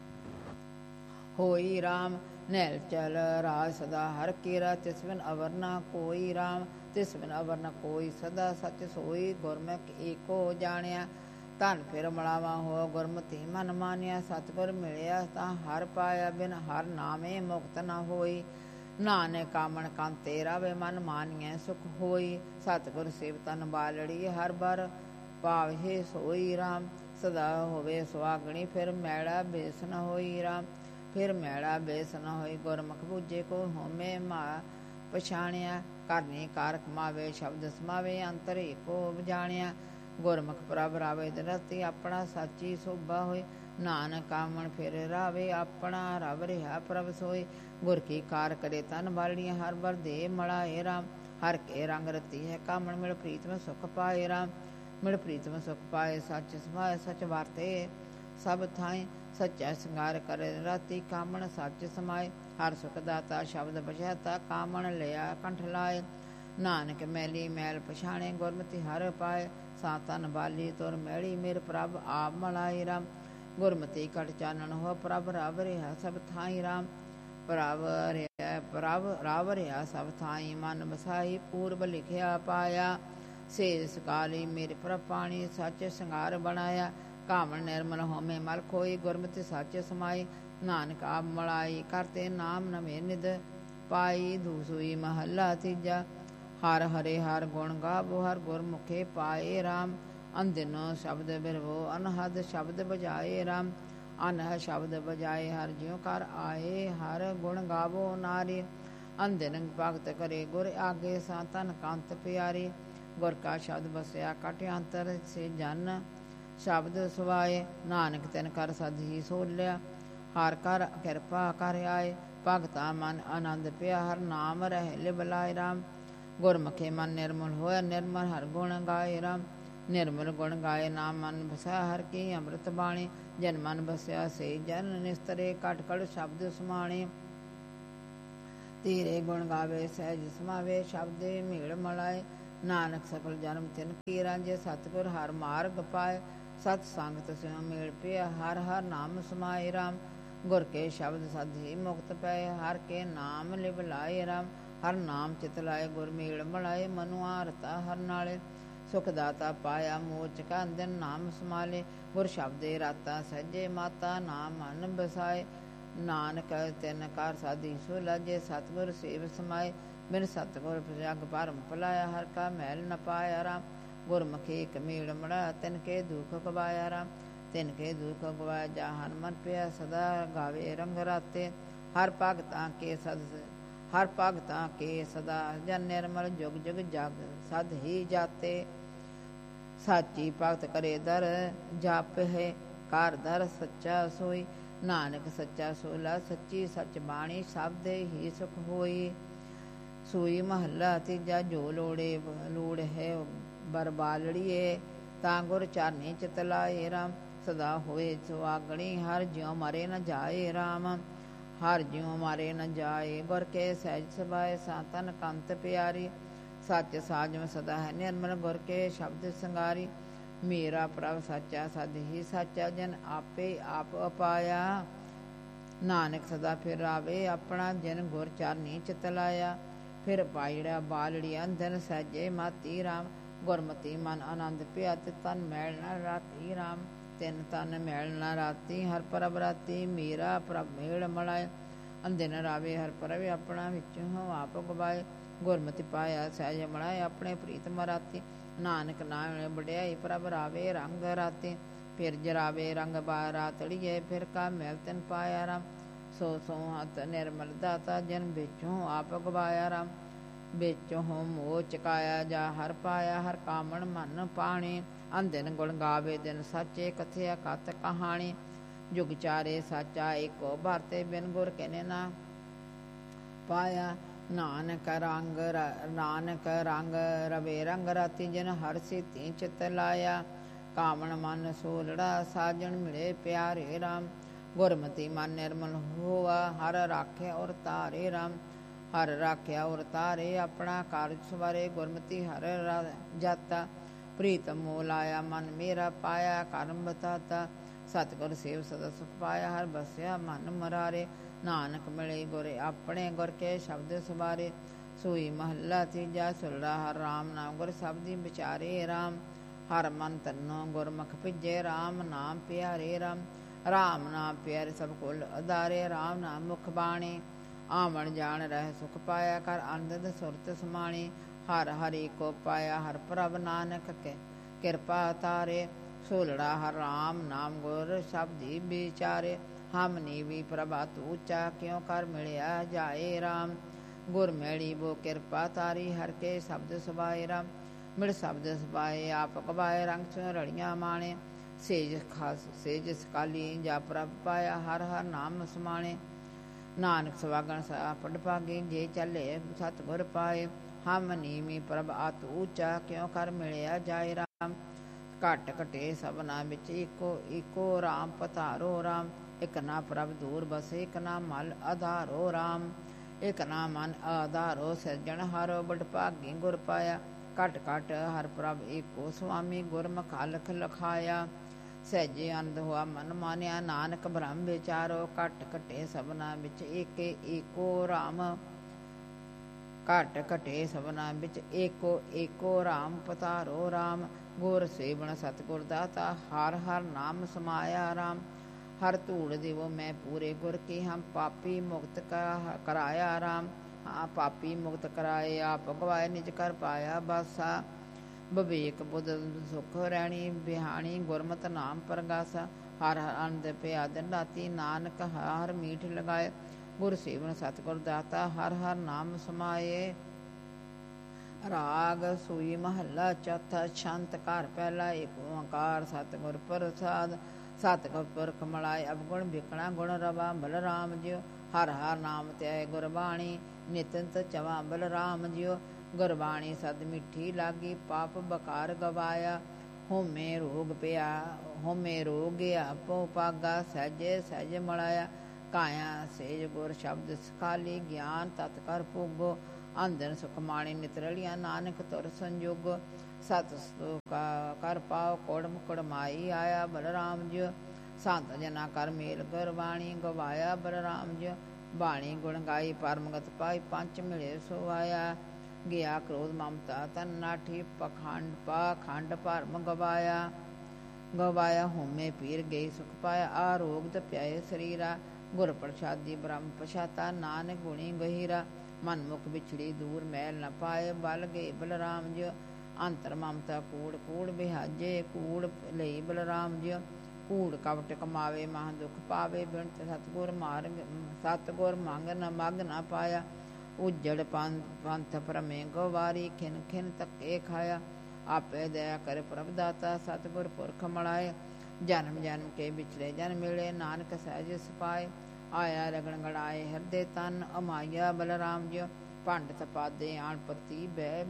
ਹੋਈ ਰਾਮ ਨੈਲ ਚਲ ਰਾਜ ਸਦਾ ਹਰ ਕੀਰਾ ਤਿਸ ਬਿਨ ਅਵਰ ਨ ਕੋਈ ਰਾਮ ਤਿਸ ਬਿਨ ਅਵਰ ਨ ਕੋਈ ਸਦਾ ਸਚ ਸੋਈ ਗੁਰਮੁਖ ਏਕੋ ਜਾਣਿਆ ਧਨ ਫਿਰ ਮਲਾਵਾ ਹੋ ਗੁਰਮਤਿ ਮਨ ਮਾਨਿਆ। ਸਤਿਗੁਰ ਮਿਲਿਆ ਤਾਂ ਹਰ ਪਾਇਆ, ਬਿਨ ਹਰ ਨਾਮੇ ਮੁਕਤ ਨ ਹੋਈ। ਨਾਨਕ ਕਾਮਣ ਕਾਂਤੇ ਰਾਵੇ, ਮਨ ਮਾਨੀਐ ਸੁਖ ਹੋਈ। ਸਤਿਗੁਰ ਸੇਵ ਤਨ ਬਾਲੜੀ, ਹਰ ਬਰ ਪਾਵਹਿ ਸੋਈ ਰਾਮ। ਸਦਾ ਹੋਵੇ ਸੁਹਾਗਣੀ, ਫਿਰ ਮੈਲਾ ਬੇਸ ਨ ਹੋਈ ਰਾਮ। ਫਿਰ ਮੈਲਾ ਬੇਸ ਨ ਹੋਈ, ਗੁਰਮੁਖ ਬੂਝੇ ਕੋ ਹੋਮੇ ਮਾ ਪਛਾਣਿਆ। ਕਰਨੀ ਕਾਰ ਕਮਾਵੇ, ਸ਼ਬਦ ਸਮਾਵੇ, ਅੰਤਰ ਏਕੋ ਜਾਣਿਆ। ਗੁਰਮੁਖ ਪ੍ਰਭ ਰਾਵੇ ਦਿਨ ਰਾਤੀ, ਆਪਣਾ ਸਾਚੀ ਸੋਭਾ ਹੋਈ। ਨਾਨਕ ਕਾਮਣ ਫਿਰ ਰਾਵੇ, ਆਪਣਾ ਰਬ ਰਿਹਾ ਪ੍ਰਭ ਸੋਈ। ਗੁਰ ਕੀ ਕਾਰ ਕਰੇ ਤਨ ਬਾਲੜੀਆਂ, ਹਰ ਬਰ ਦੇ ਮਲਾਏ ਰਾਮ। ਹਰ ਕੇ ਰੰਗ ਰਤੀ ਹੈ ਕਾਮਣ, ਮਿਲ ਪ੍ਰੀਤਮ ਸੁਖ ਪਾਏ ਰਾਮ। ਮਿਲ ਪ੍ਰੀਤਮ ਸੁਖ ਪਾਏ, ਸੱਚ ਸਮਾਏ ਸੱਚ ਵਰਤੇ ਸਭ ਥਾਈ। ਸੱਚਾ ਸ਼ਿੰਗਾਰ ਕਰੇ ਰਾਤੀ, ਕਾਮਣ ਸੱਚ ਸਮਾਏ। ਹਰ ਸੁਖ ਦਾਤਾ ਸ਼ਬਦ ਬਚਾਤਾ, ਕਾਮਣ ਲਿਆ ਕੰਠ ਲਾਏ। ਨਾਨਕ ਮੈਲੀ ਮੈਲ ਪਛਾਣੇ, ਗੁਰਮਤਿ ਹਰ ਪਾਏ। ਸਾਤਨ ਬਾਲੀ ਤੁਰ ਮੈਲੀ, ਮੇਰ ਪ੍ਰਭ ਆਪ ਮਲਾਈ ਰਾਮ। ਗੁਰਮਤਿ ਘਟ ਚਾਨਣ ਹੋ, ਪ੍ਰਭ ਰਬ ਰਿਹਾ ਸਭ ਥਾਈ ਰਾਮ। ਪ੍ਰਭ ਰਬ ਰਿਹਾ ਸਭ ਥਾਈ, ਮਨ ਬਸਾਈ ਪੂਰਬ ਲਿਖਿਆ ਪਾਇਆ। ਸੇਸ ਕਾਲੀ ਮੇਰੇ ਪ੍ਰਭ ਪਾਣੀ, ਸੱਚ ਸ਼ਿੰਗਾਰ ਬਣਾਇਆ। ਕਾਮਣ ਨਿਰਮਲ ਹੋਮੇ ਮਲ ਖੋਈ, ਗੁਰਮਤਿ ਸੱਚ ਸਮਾਈ। ਨਾਨਕ ਆਪ ਮਲਾਈ, ਕਰਤੇ ਨਾਮ ਨਵੇਂ ਨਿਦ ਪਾਈ। ਦੂਸਰੀ ਮਹੱਲਾ ਤੀਜਾ। ਹਰ ਹਰੇ ਹਰ ਗੁਣ ਗਾਵੋ, ਹਰ ਗੁਰਮੁਖੇ ਪਾਏ ਰਾਮ। ਅੰਦਿਨੋ ਸ਼ਬਦ ਬਿਰਵੋ, ਅਨਹਦ ਸ਼ਬਦ ਬਜਾਏ ਰਾਮ। ਅਨਹ ਸ਼ਬਦ ਬਜਾਏ, ਹਰ ਜਿਉ ਕਰ ਆਏ। ਹਰ ਗੁਣ ਗਾਵੋ ਨਾਰੀ, ਅੰਦਿਨ ਭਗਤ ਕਰੇ ਗੁਰ ਆਗੇ। ਸਾਤਨ ਕੰਤ ਪਿਆਰੀ, ਗੁਰ ਕਾ ਸ਼ਬਦ ਬਸਿਆ ਕਟ ਅੰਤਰ। ਸੇ ਜਨ ਸ਼ਬਦ ਸੁਆਏ, ਨਾਨਕ ਤਿਨ ਕਰ ਸਦ ਹੀ ਸੋਲਿਆ। ਹਰ ਕਰ ਕਿਰਪਾ ਕਰ ਆਏ, ਭਗਤਾ ਮਨ ਆਨੰਦ ਪਿਆ। ਹਰ ਨਾਮ ਰਹਿ ਲਿਵਲਾਏ ਰਾਮ। ਗੁਰਮੁਖੇ ਮਨ ਨਿਰਮਲ ਹੋਇਆ, ਨਿਰਮਲ ਹਰ ਗੁਣ ਗਾਏ ਰਾਮ। ਨਿਰਮਲ ਗੁਣ ਗਾਏ, ਨਾਮ ਮਨ ਬਸਿਆ। ਹਰ ਕੀ ਅੰਮ੍ਰਿਤ ਬਾਣੀ, ਜਨ ਮਨ ਬਸਿਆ ਸੇ ਜਨ ਨਿਸਤਰੇ। ਕਟ ਕਟ ਸ਼ਬਦ ਸਮਾਣੇ, ਤੀਰੇ ਗੁਣ ਗਾਵੇ ਸਹਿਜ ਸਮਾਵੇ। ਸ਼ਬਦੇ ਮੀਲ ਮਲਾਏ, ਨਾਨਕ ਸਫਲ ਜਨਮ ਤਿਨ ਕੀ ਰਾਂਝੇ। ਸਤਿਗੁਰ ਹਰ ਮਾਰਗ ਪਾਏ, ਸਤ ਸੰਗਤ ਸਿਉ ਮੇਲ ਪਿਆ। ਹਰ ਹਰ ਨਾਮ ਸਮਾਏ ਰਾਮ। ਗੁਰ ਕੇ ਸ਼ਬਦ ਸਦ ਹੀ ਮੁਕਤ ਪਏ, ਹਰ ਕੇ ਨਾਮ ਲਿਵ ਲਾਏ ਰਾਮ। ਹਰ ਨਾਮ ਚਿਤ ਲਾਏ, ਗੁਰ ਮੇਲ ਮਲਾਏ। ਮਨੁਆ ਰਤਾ ਹਰ ਨਾਲੇ, ਸੁਖ ਦਾਤਾ ਪਾਇਆ ਮੋਚ ਕਾ। ਅੰਦਨ ਨਾਮ ਸਮਾਲੇ, ਗੁਰ ਸ਼ਬਦੇ ਰਾਤਾ ਸਹਿਜੇ ਮਾਤਾ। ਨਾਮ ਮਨ ਬਸਾਏ, ਨਾਨਕ ਤਿਨ ਕਾਰ ਸਾਧੀ ਸੋ ਲਾਜੇ। ਸਤਿਗੁਰ ਸੇਵ ਸਮਾਏ, ਬਿਨ ਸਤਿਗੁਰ ਜਗ ਭਰਮ ਭੁਲਾਇਆ। ਹਰ ਕਾ ਮੈਲ ਨ ਪਾਇਆ ਰਾਮ। ਗੁਰਮੁਖੇ ਇਕ ਮੇਲ ਮੜਾ, ਤਿਨ ਕੇ ਦੁਖ ਗਵਾਇਆ ਰਾਮ। ਤਿਨ ਕੇ ਦੁਖ ਗਵਾਇਆ, ਜਾ ਹਨਮਨ ਪਿਆ ਸਦਾ ਗਾਵੇ ਰੰਗ ਰਾਤੇ। ਹਰ ਭਗਤਾਂ ਕੇ ਸਦਾ ਜਨ ਨਿਰਮਲ, ਜੁਗ ਜੁਗ ਜਗ ਸਦ ਹੀ ਜਾਤੇ। ਸਾਚੀ ਭਗਤ ਕਰੇ ਦਰ ਜਪ ਹੈ, ਕਾਰ ਦਰ ਸੱਚਾ ਸੋਈ। ਨਾਨਕ ਸੱਚਾ ਸੋਲਾ, ਸੱਚੀ ਸੱਚ ਬਾਣੀ, ਸਬਦੇ ਹੀ ਸੁਖ ਹੋਈ। ਸੂਈ ਮਹੱਲਾ ਤੀਜਾ। ਜੋ ਲੋੜੇ ਲੋੜ ਹੈ ਬਰ ਬਾਲੜੀਏ, ਤਾਂ ਗੁਰ ਚਾਰਨੀ ਚਿਤ ਲਾਏ ਰਾਮ। ਸਦਾ ਹੋਏ ਸੁਹਾਗਣੀ, ਹਰ ਜਿਉ ਮਰੇ ਨ ਜਾਏ ਰਾਮ। ਹਰ ਜਿਉ ਮਾਰੇ ਨ ਜਾਏ, ਗੁਰ ਕੇ ਸਹਿਜ ਸਬਾਏ। ਸਾਤਨ ਕੰਤ ਪਿਆਰੀ, ਸੱਚ ਸਾਜਮ ਸਦਾ ਹੈ ਨਿਰਮਲ। ਗੁਰ ਕੇ ਸ਼ਬਦ ਸੰਗਾਰੀ, ਮੇਰਾ ਪ੍ਰਭ ਸਾਚਾ ਸਦ ਹੀ ਸਾਚਾ। ਜਨ ਆਪੇ ਆਪ ਅਪਾਇਆ, ਨਾਨਕ ਸਦਾ ਫਿਰ ਰਾਵੇ ਆਪਣਾ। ਜਿਨ ਗੁਰ ਚਾਰਨੀ ਚਿਤ ਲਾਇਆ, ਫਿਰ ਪਾਈੜਾ ਬਾਲੜੀ ਅੰਧਨ ਸਹਿਜੇ ਮਾਤੀ ਰਾਮ। ਗੁਰਮਤਿ ਮਨ ਆਨੰਦ ਪਿਆ, ਤੇ ਤਨ ਮੈਲ ਨ ਰਾਤੀ ਰਾਮ। ਤਿਨ ਤਨ ਮੈਲ ਨ ਰਾਤੀ, ਹਰ ਪ੍ਰਭ ਰਾਤੀ। ਮੇਰਾ ਪ੍ਰਭ ਮੇਲ ਮਲਾਏ, ਅੰਧਿਨ ਰਾਵੇ ਹਰ ਪ੍ਰਭ ਆਪਣਾ। ਵਿੱਚੋਂ ਆਪ ਗਵਾਏ, ਗੁਰਮਤਿ ਪਾਇਆ ਸਹਿਜ ਮਲਾਏ। ਆਪਣੇ ਪ੍ਰੀਤਮ ਰਾਤੀ, ਨਾਨਕ ਨਾਮ ਵਡਿਆਈ। ਪ੍ਰਭ ਰਾਵੇ ਰੰਗ ਰਾਤੀ, ਫਿਰ ਜਰਾਵੇ ਰੰਗ ਰਾਤੜੀਏ। ਫਿਰ ਕਾ ਮੈਲ ਤਿਨ ਪਾਇਆ ਰਾਮ। ਸੋ ਸੋ ਹੱਥ ਨਿਰਮਲ ਦਾਤਾ, ਜਨ ਵਿੱਚੋਂ ਆਪ ਗਵਾਇਆ ਰਾਮ। ਵਿੱਚੋਂ ਮੋਹ ਚਕਾਇਆ, ਜਾ ਹਰ ਪਾਇਆ। ਹਰ ਕਾਮਣ ਮਨ ਪਾਣੀ, ਅੰਧਿਨ ਗੁਣ ਗਾਵੇ ਦਿਨ ਸਾਚੇ। ਕਥਿਆ ਕਤ ਕਹਾਣੀ, ਜੁਗ ਚਾਰੇ ਸਾਚਾ ਏਕੋ ਭਰਤੇ। ਬਿਨ ਗੁਰ ਕਹਿਨੇ ਨਾ ਪਾਇਆ, ਨਾਨਕ ਰੰਗ ਰਵੇ ਰੰਗ ਰਾਤੀ। ਜਿਨ ਹਰ ਸੀਤੀ ਚਿਤ ਲਾਇਆ, ਕਾਮਣ ਮਨ ਸੋਲੜਾ। ਸਾਜਣ ਮਿਲੇ ਪਿਆਰੇ ਰਾਮ। ਗੁਰਮਤਿ ਮਨ ਨਿਰਮਲ ਹੋਆ, ਹਰ ਰਾਖਿਆ ਔਰ ਤਾਰੇ ਰਾਮ। ਹਰ ਰਾਖਿਆ ਔਰ ਤਾਰੇ, ਆਪਣਾ ਕਾਰਜ ਸਵਾਰੇ। ਗੁਰਮਤਿ ਹਰ ਜਾਤਾ, ਪ੍ਰੀਤਮ ਮੋਹ ਲਾਇਆ। ਮਨ ਮੇਰਾ ਪਾਇਆ ਕਰਮ ਬਤਾਤਾ, ਸਤਿਗੁਰ ਸੇਵ ਸਦਾ ਸੁਖ ਪਾਇਆ। ਹਰ ਬਸਿਆ ਮਨ ਮਰਾਰੇ, ਨਾਨਕ ਮਿਲੇ ਗੁਰ ਆਪਣੇ। ਗੁਰ ਕੇ ਸ਼ਬਦ ਸਵਾਰੇ, ਸੂਈ ਮਹੱਲਾ ਤੀਜਾ। ਸੁਲੜਾ ਹਰ ਰਾਮ ਨਾਮ, ਗੁਰ ਸ਼ਬਦੀ ਵਿਚਾਰੇ ਰਾਮ। ਹਰ ਮਨ ਤਨੋ ਗੁਰਮੁਖ ਭਿਜੇ, ਰਾਮ ਨਾਮ ਪਿਆਰੇ ਰਾਮ। ਰਾਮ ਨਾਮ ਪਿਆਰੇ ਸਭ ਕੁਲ ਆਧਾਰੇ, ਰਾਮ ਨਾਮ ਮੁਖ ਬਾਣੀ। ਆਵਣ ਜਾਣ ਰਹਿ ਸੁਖ ਪਾਇਆ, ਕਰ ਆਨੰਦ ਸੁਰਤ ਸਮਾਣੀ। ਹਰ ਹਰੀ ਕੋ ਪਾਇਆ ਹਰ ਪ੍ਰਭ, ਨਾਨਕ ਕੇ ਕਿਰਪਾ ਤਾਰੇ। ਸੋਲੜਾ ਹਰ ਰਾਮ ਨਾਮ ਗੁਰ ਸ਼ਬਦੀ ਵਿਚਾਰੇ। ਹਮ ਨੀਵੀ ਪ੍ਰਭਾਤ ਉੱਚਾ, ਕਿਉ ਕਰ ਮਿਲਿਆ ਜਾਏ ਰਾਮ। ਗੁਰ ਮੈਲੀ ਬੋ ਕਿਰਪਾ ਤਾਰੀ, ਹਰ ਕੇ ਸ਼ਬਦ ਸੁਭਾਏ ਰਾਮ। ਮਿੜ ਸ਼ਬਦ ਸੁਭਾਏ ਆਪ ਗਵਾਏ, ਰੰਗ ਚੋਂ ਰੜੀਆਂ ਮਾਣੇ। ਸੇਜ ਸਕਾਲੀ ਜਾ ਪ੍ਰਭ ਪਾਇਆ, ਹਰ ਹਰ ਨਾਮ ਸਮਾਣੇ। ਨਾਨਕ ਸਵਾਗਣ ਪੜ ਭਾਗੇ, ਜੇ ਚੱਲੇ ਸਤਿਗੁਰ ਪਾਏ। ਹਮ ਨੀਵੀ ਪ੍ਰਭ ਅਤ ਉੱਚਾ, ਕਿਉ ਕਰ ਮਿਲਿਆ ਜਾਏ ਰਾਮ। ਘਟ ਘਟੇ ਸਭਨਾ ਵਿੱਚ ਏਕੋ ਏਕੋ, ਰਾਮ ਪਧਾਰੋ ਰਾਮ। ਇਕ ਨਾ ਪ੍ਰਭ ਦੂਰ ਬਸੇ, ਇਕ ਨਾ ਮਲ ਆਧਾਰੋ ਰਾਮ। ਇਕ ਨਾ ਮਨ ਆਧਾਰੋ ਸਿਰਜਣ ਹਾਰੋ, ਬੜ ਭਾਗੀ ਗੁਰ ਪਾਇਆ। ਘਟ ਘਟ ਹਰ ਪ੍ਰਭ ਏਕੋ ਸੁਆਮੀ, ਗੁਰਮੁਖ ਅਲਖ ਲਖਾਇਆ। ਸਹਿਜੇ ਆਨੰਦ ਹੋਆ ਮਨ ਮਾਨਿਆ, ਨਾਨਕ ਬ੍ਰਹਮ ਵਿਚਾਰੋ। ਘਟ ਘਟੇ ਸਭਨਾ ਵਿੱਚ ਏਕੇ ਏਕੋ ਰਾਮ। ਘਟ ਘਟੇ ਸਭਨਾ ਵਿੱਚ ਏਕੋ ਏਕੋ, ਰਾਮ ਪਧਾਰੋ ਰਾਮ। ਗੁਰ ਸੇਵਨ ਸਤਿਗੁਰ ਦਾਤਾ, ਹਰ ਹਰ ਨਾਮ ਸਮਾਇਆ ਰਾਮ। ਹਰ ਧੂੜ ਦੇਵੋ ਮੈਂ ਪੂਰੇ ਗੁਰ ਕੀ, ਹਮ ਪਾਪੀ ਮੁਕਤ ਕਰਾਇਆ ਰਾਮ। ਹਾਂ ਪਾਪੀ ਮੁਕਤ ਕਰਾਏ, ਆਪ ਗਵਾਏ ਨਿਜ ਕਰ ਪਾਇਆ ਬਾਸਾ। ਵਿਵੇਕ ਬੁੱਧ ਸੁਖ ਰਹਿਣੀ, ਬਿਹਾਣੀ ਗੁਰਮਤਿ ਨਾਮ ਪ੍ਰਗਾਸਾ। ਹਰ ਹਰ ਆਨੰਦ ਪਿਆ ਦਿਨ ਰਾਤੀ, ਨਾਨਕ ਹਰ ਮੀਠ ਲਗਾਏ। ਗੁਰ ਸੇਵਨ ਸਤਿਗੁਰ ਦਾਤਾ, ਹਰ ਹਰ ਨਾਮ ਸਮਾਏ। ਰਾਗ ਸੂਈ ਮਹੱਲਾ ਚੌਥਾ। ਛੰਤ ਘਰ ਪਹਿਲਾ, ਏਕ ਓੰਕਾਰ ਸਤਿਗੁਰ ਪ੍ਰਸਾਦ। ਸਤਿਗੁਰ ਪੁਰਖ ਮਿਲਾਏ ਅਵਗੁਣ, ਬਿਕਣਾ ਗੁਣ ਰਵਾ ਬਲਰਾਮ ਜਿਉ। ਹਰ ਹਰ ਨਾਮ ਧਿਆਏ ਗੁਰਬਾਣੀ, ਨਿਤ ਨਿਤ ਚਵਾ ਬਲਰਾਮ ਜਿਉ। ਗੁਰਬਾਣੀ ਸਦ ਮਿੱਠੀ ਲਾਗੀ, ਪਾਪ ਬਕਾਰ ਗਵਾਇਆ। ਹੋਮੇ ਰੋਗ ਪਿਆ ਹੋਮੇ ਰੋਗ ਆਪੋ ਪਾਗਾ, ਸਹਿਜੇ ਸਹਿਜ ਮਲਾਇਆ। ਕਾਇਆ ਸੇਜ ਗੁਰ ਸ਼ਬਦ ਸਖਾਲੀ, ਗਿਆਨ ਤਤ ਕਰ ਭੋਗੋ। ਅੰਧਨ ਸੁਖ ਮਾਣੀ ਨਿਤ ਰਲੀਆਂ, ਨਾਨਕ ਤੁਰ ਸੰਜੋਗੋ। ਸਤ ਸੰਤੋਖਾ ਕਰ ਪਾਓ, ਕੋੜ ਮੁਕੜ ਮਾਈ ਆਇਆ ਬਲਰਾਮ ਜਿਉ। ਸੰਤ ਜਨਾ ਕਰ ਮੇਲ ਗੁਰਬਾਣੀ, ਗਵਾਇਆ ਬਲਰਾਮ ਜਿਉ। ਬਾਣੀ ਗੁਣ ਗਾਈ ਪਰਮਗਤ ਪਾਈ, ਪੰਚ ਮਿਲੇ ਸੋ ਆਇਆ। ਗਿਆ ਕ੍ਰੋਧ ਮਮਤਾ ਤਨ ਨਾਠੀ, ਪਾਖੰਡ ਭਰਮ ਗਵਾਇਆ। ਗਵਾਇਆ ਹੋਮੇ ਪੀਰ ਗਈ ਸੁਖ ਪਾਇਆ, ਆਰੋਗ ਧਪਿਆਏ ਸਰੀਰਾ। ਗੁਰ ਪ੍ਰਸਾਦੀ ਬ੍ਰਹਮ ਪਛਾਤਾ, ਨਾਨਕ ਗੁਣੀ ਗਹੀਰਾ। ਮਨ ਮੁਖ ਵਿਛੜੀ ਦੂਰ ਮੈਲ ਨ ਪਾਏ, ਬਲ ਗਏ ਬਲਰਾਮ ਜਿਉ। ਅੰਤਰ ਮਮਤਾ ਕੂੜ ਕੂੜ ਬਿਹਾਜੇ, ਕੂੜ ਲਈ ਬਲਰਾਮ ਜਿਉ। ਕੂੜ ਕਪਟ ਕਮਾਵੇ ਮਹਾਂ ਦੁਖ ਪਾਵੇ, ਬਿਨਤ ਸਤਿਗੁਰ ਮੰਗ ਨ ਮਗ ਨ ਪਾਇਆ। ਉਜੜ ਪੰਥ ਭ੍ਰਮੇ ਗਵਾਰੀ, ਖਿਨ ਖਿਨ ਧੱਕੇ ਖਾਇਆ। ਆਪੇ ਦਇਆ ਕਰ ਪ੍ਰਭ ਦਾਤਾ, ਸਤਿਗੁਰ ਪੁਰਖ ਮਿਲਾਏ। ਜਨਮ ਜਨਮ ਕੇ ਵਿਛੜੇ ਜਨ ਮਿਲੇ, ਨਾਨਕ ਸਹਿਜ ਸਪਾਏ। ਆਇਆ ਰਗਣ ਗੜਾਏ ਹਿਰਦੇ ਤਨ, ਅਮਾਇਆ ਬਲਰਾਮ ਜਿਉ। ਭੰਡ ਤਪਾਦੇ ਆਣ ਪਤੀ, ਬਹਿ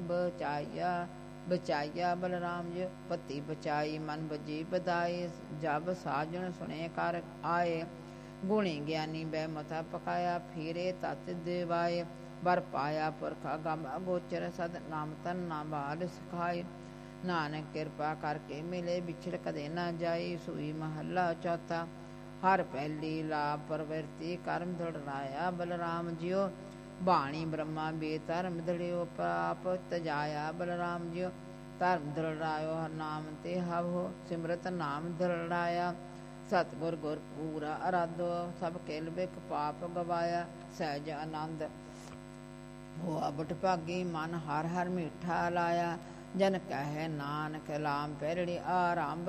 ਬਚਾਇਆ ਬਲਰਾਮ ਜਿਉ। ਪਤੀ ਬਚਾਈ ਮਨ ਬਜੀ ਬਦਾਈ, ਜਬ ਸਾਜਣ ਸੁਣੇ ਕਰ ਆਏ। ਗੁਣੀ ਗਿਆਨੀ ਬਹਿ ਮਤਾ ਪਕਾਇਆ, ਫੀਰੇ ਤਤ ਦੇਵਾਏ। ਬਰ ਪਾਇਆ ਪੁਰਖ ਅਗਮ ਅਗੋਚਰ, ਸਦ ਨਾਮ ਤਨ ਨਾ ਬਾਲ ਸਿਖਾਏ। ਨਾਨਕ ਕਿਰਪਾ ਕਰਕੇ ਮਿਲੇ, ਵਿਛੜ ਕਦੇ ਨਾ ਜਾਈ। ਸੂਈ ਮਹੱਲਾ ਚੌਥਾ। ਹਰ ਪਹਿਲੀ ਲਾਭ ਪ੍ਰਵਿਰਤੀ, ਕਰਮ ਦ੍ਰਿੜਾਇਆ ਬਲਰਾਮ ਜਿਉ। ਬਾਣੀ ਬ੍ਰਹਮਾ ਬੇ ਧਰਮ ਦ੍ਰਿੜਿਓ, ਪਾਪ ਤਜਾਇਆ ਬਲਰਾਮ ਜਿਉ। ਧਰਮ ਦ੍ਰਿੜਾਇਓ ਹਰ ਨਾਮ ਤੇ ਹਵੋ, ਸਿਮਰਤ ਨਾਮ ਦ੍ਰਿੜਾਇਆ। ਸਤਿਗੁਰ ਗੁਰ ਪੂਰਾ ਅਰਾਧੋ, ਸਭ ਕਿਲ ਬਿਕ ਪਾਪ ਗਵਾਇਆ। ਸਹਿਜ ਆਨੰਦ ਹੋਆ ਬਟ ਭਾਗੀ, ਮਨ ਹਰ ਹਰ ਮੀਠਾ ਲਾਇਆ। ਜਨ ਕਹਿ ਨਾਨਕ ਲਾਮ ਪਹਿਰੜੀ, ਆਰੰਭ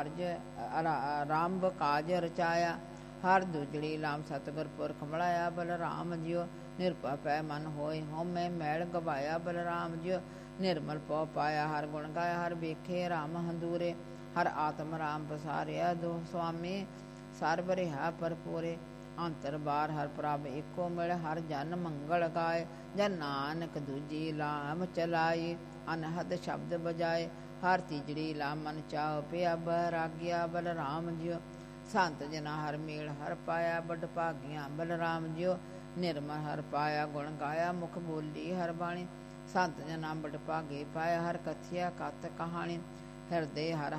ਕਾਜ ਰਚਾਇਆ। ਹਰ ਦੂਜੜੀ ਲਾਮ ਸਤਿਗੁਰ ਪੁਰਖ ਮਿਲਾਇਆ, ਬਲਰਾਮ ਜਿਉ। ਨਿਰਭੈ ਪੈ ਮਨ ਹੋਏ ਹਉਮੈ, ਮੈਲ ਗਵਾਇਆ ਬਲਰਾਮ ਜਿਉ। ਨਿਰਮਲ ਪਉ ਪਾਇਆ ਹਰ ਗੁਣ ਗਾਇਆ, ਹਰ ਵੇਖੇ ਰਾਮ ਹੰਦੂਰੇ। ਹਰ ਆਤਮ ਰਾਮ ਪਸਾਰਿਆ ਦੋ ਸੁਆਮੀ, ਸਰਬ ਰਿਹਾ ਭਰਪੂਰੇ। ਅੰਤਰ ਬਾਰ ਹਰ ਪ੍ਰਭ ਏਕੋ ਮਿਲ, ਹਰ ਜਨ ਮੰਗਲ ਗਾਏ। ਜਨ ਨਾਨਕ ਦੂਜੀ ਲਾਮ ਚਲਾਈ, ਅਨਹਦ ਸ਼ਬਦ ਬਜਾਏ। ਹਰ ਤੀਜੜੀ ਲਾ ਮਨ ਚਾਉ ਪਿਆ, ਬੈਰਾਗਿਆ ਬਲਰਾਮ ਜਿਉ। ਸੰਤ ਜਨਾ ਹਰ ਮੇਲ ਹਰ ਪਾਇਆ, ਬਡ ਭਾਗੀਆਂ ਬਲਰਾਮ ਜਿਉ। ਨਿਰਮਲ ਹਰ ਪਾਇਆ ਗੁਣ ਗਾਇਆ, ਮੁਖ ਬੋਲੀ ਹਰ ਬਾਣੀ। ਸੰਤ ਜਨਾ ਬਡ ਭਾਗੇ ਪਾਇਆ, ਹਰ ਕਥਿਆ ਕਤ ਕਹਾਣੀ। ਹਿਰਦੇ ਹਰ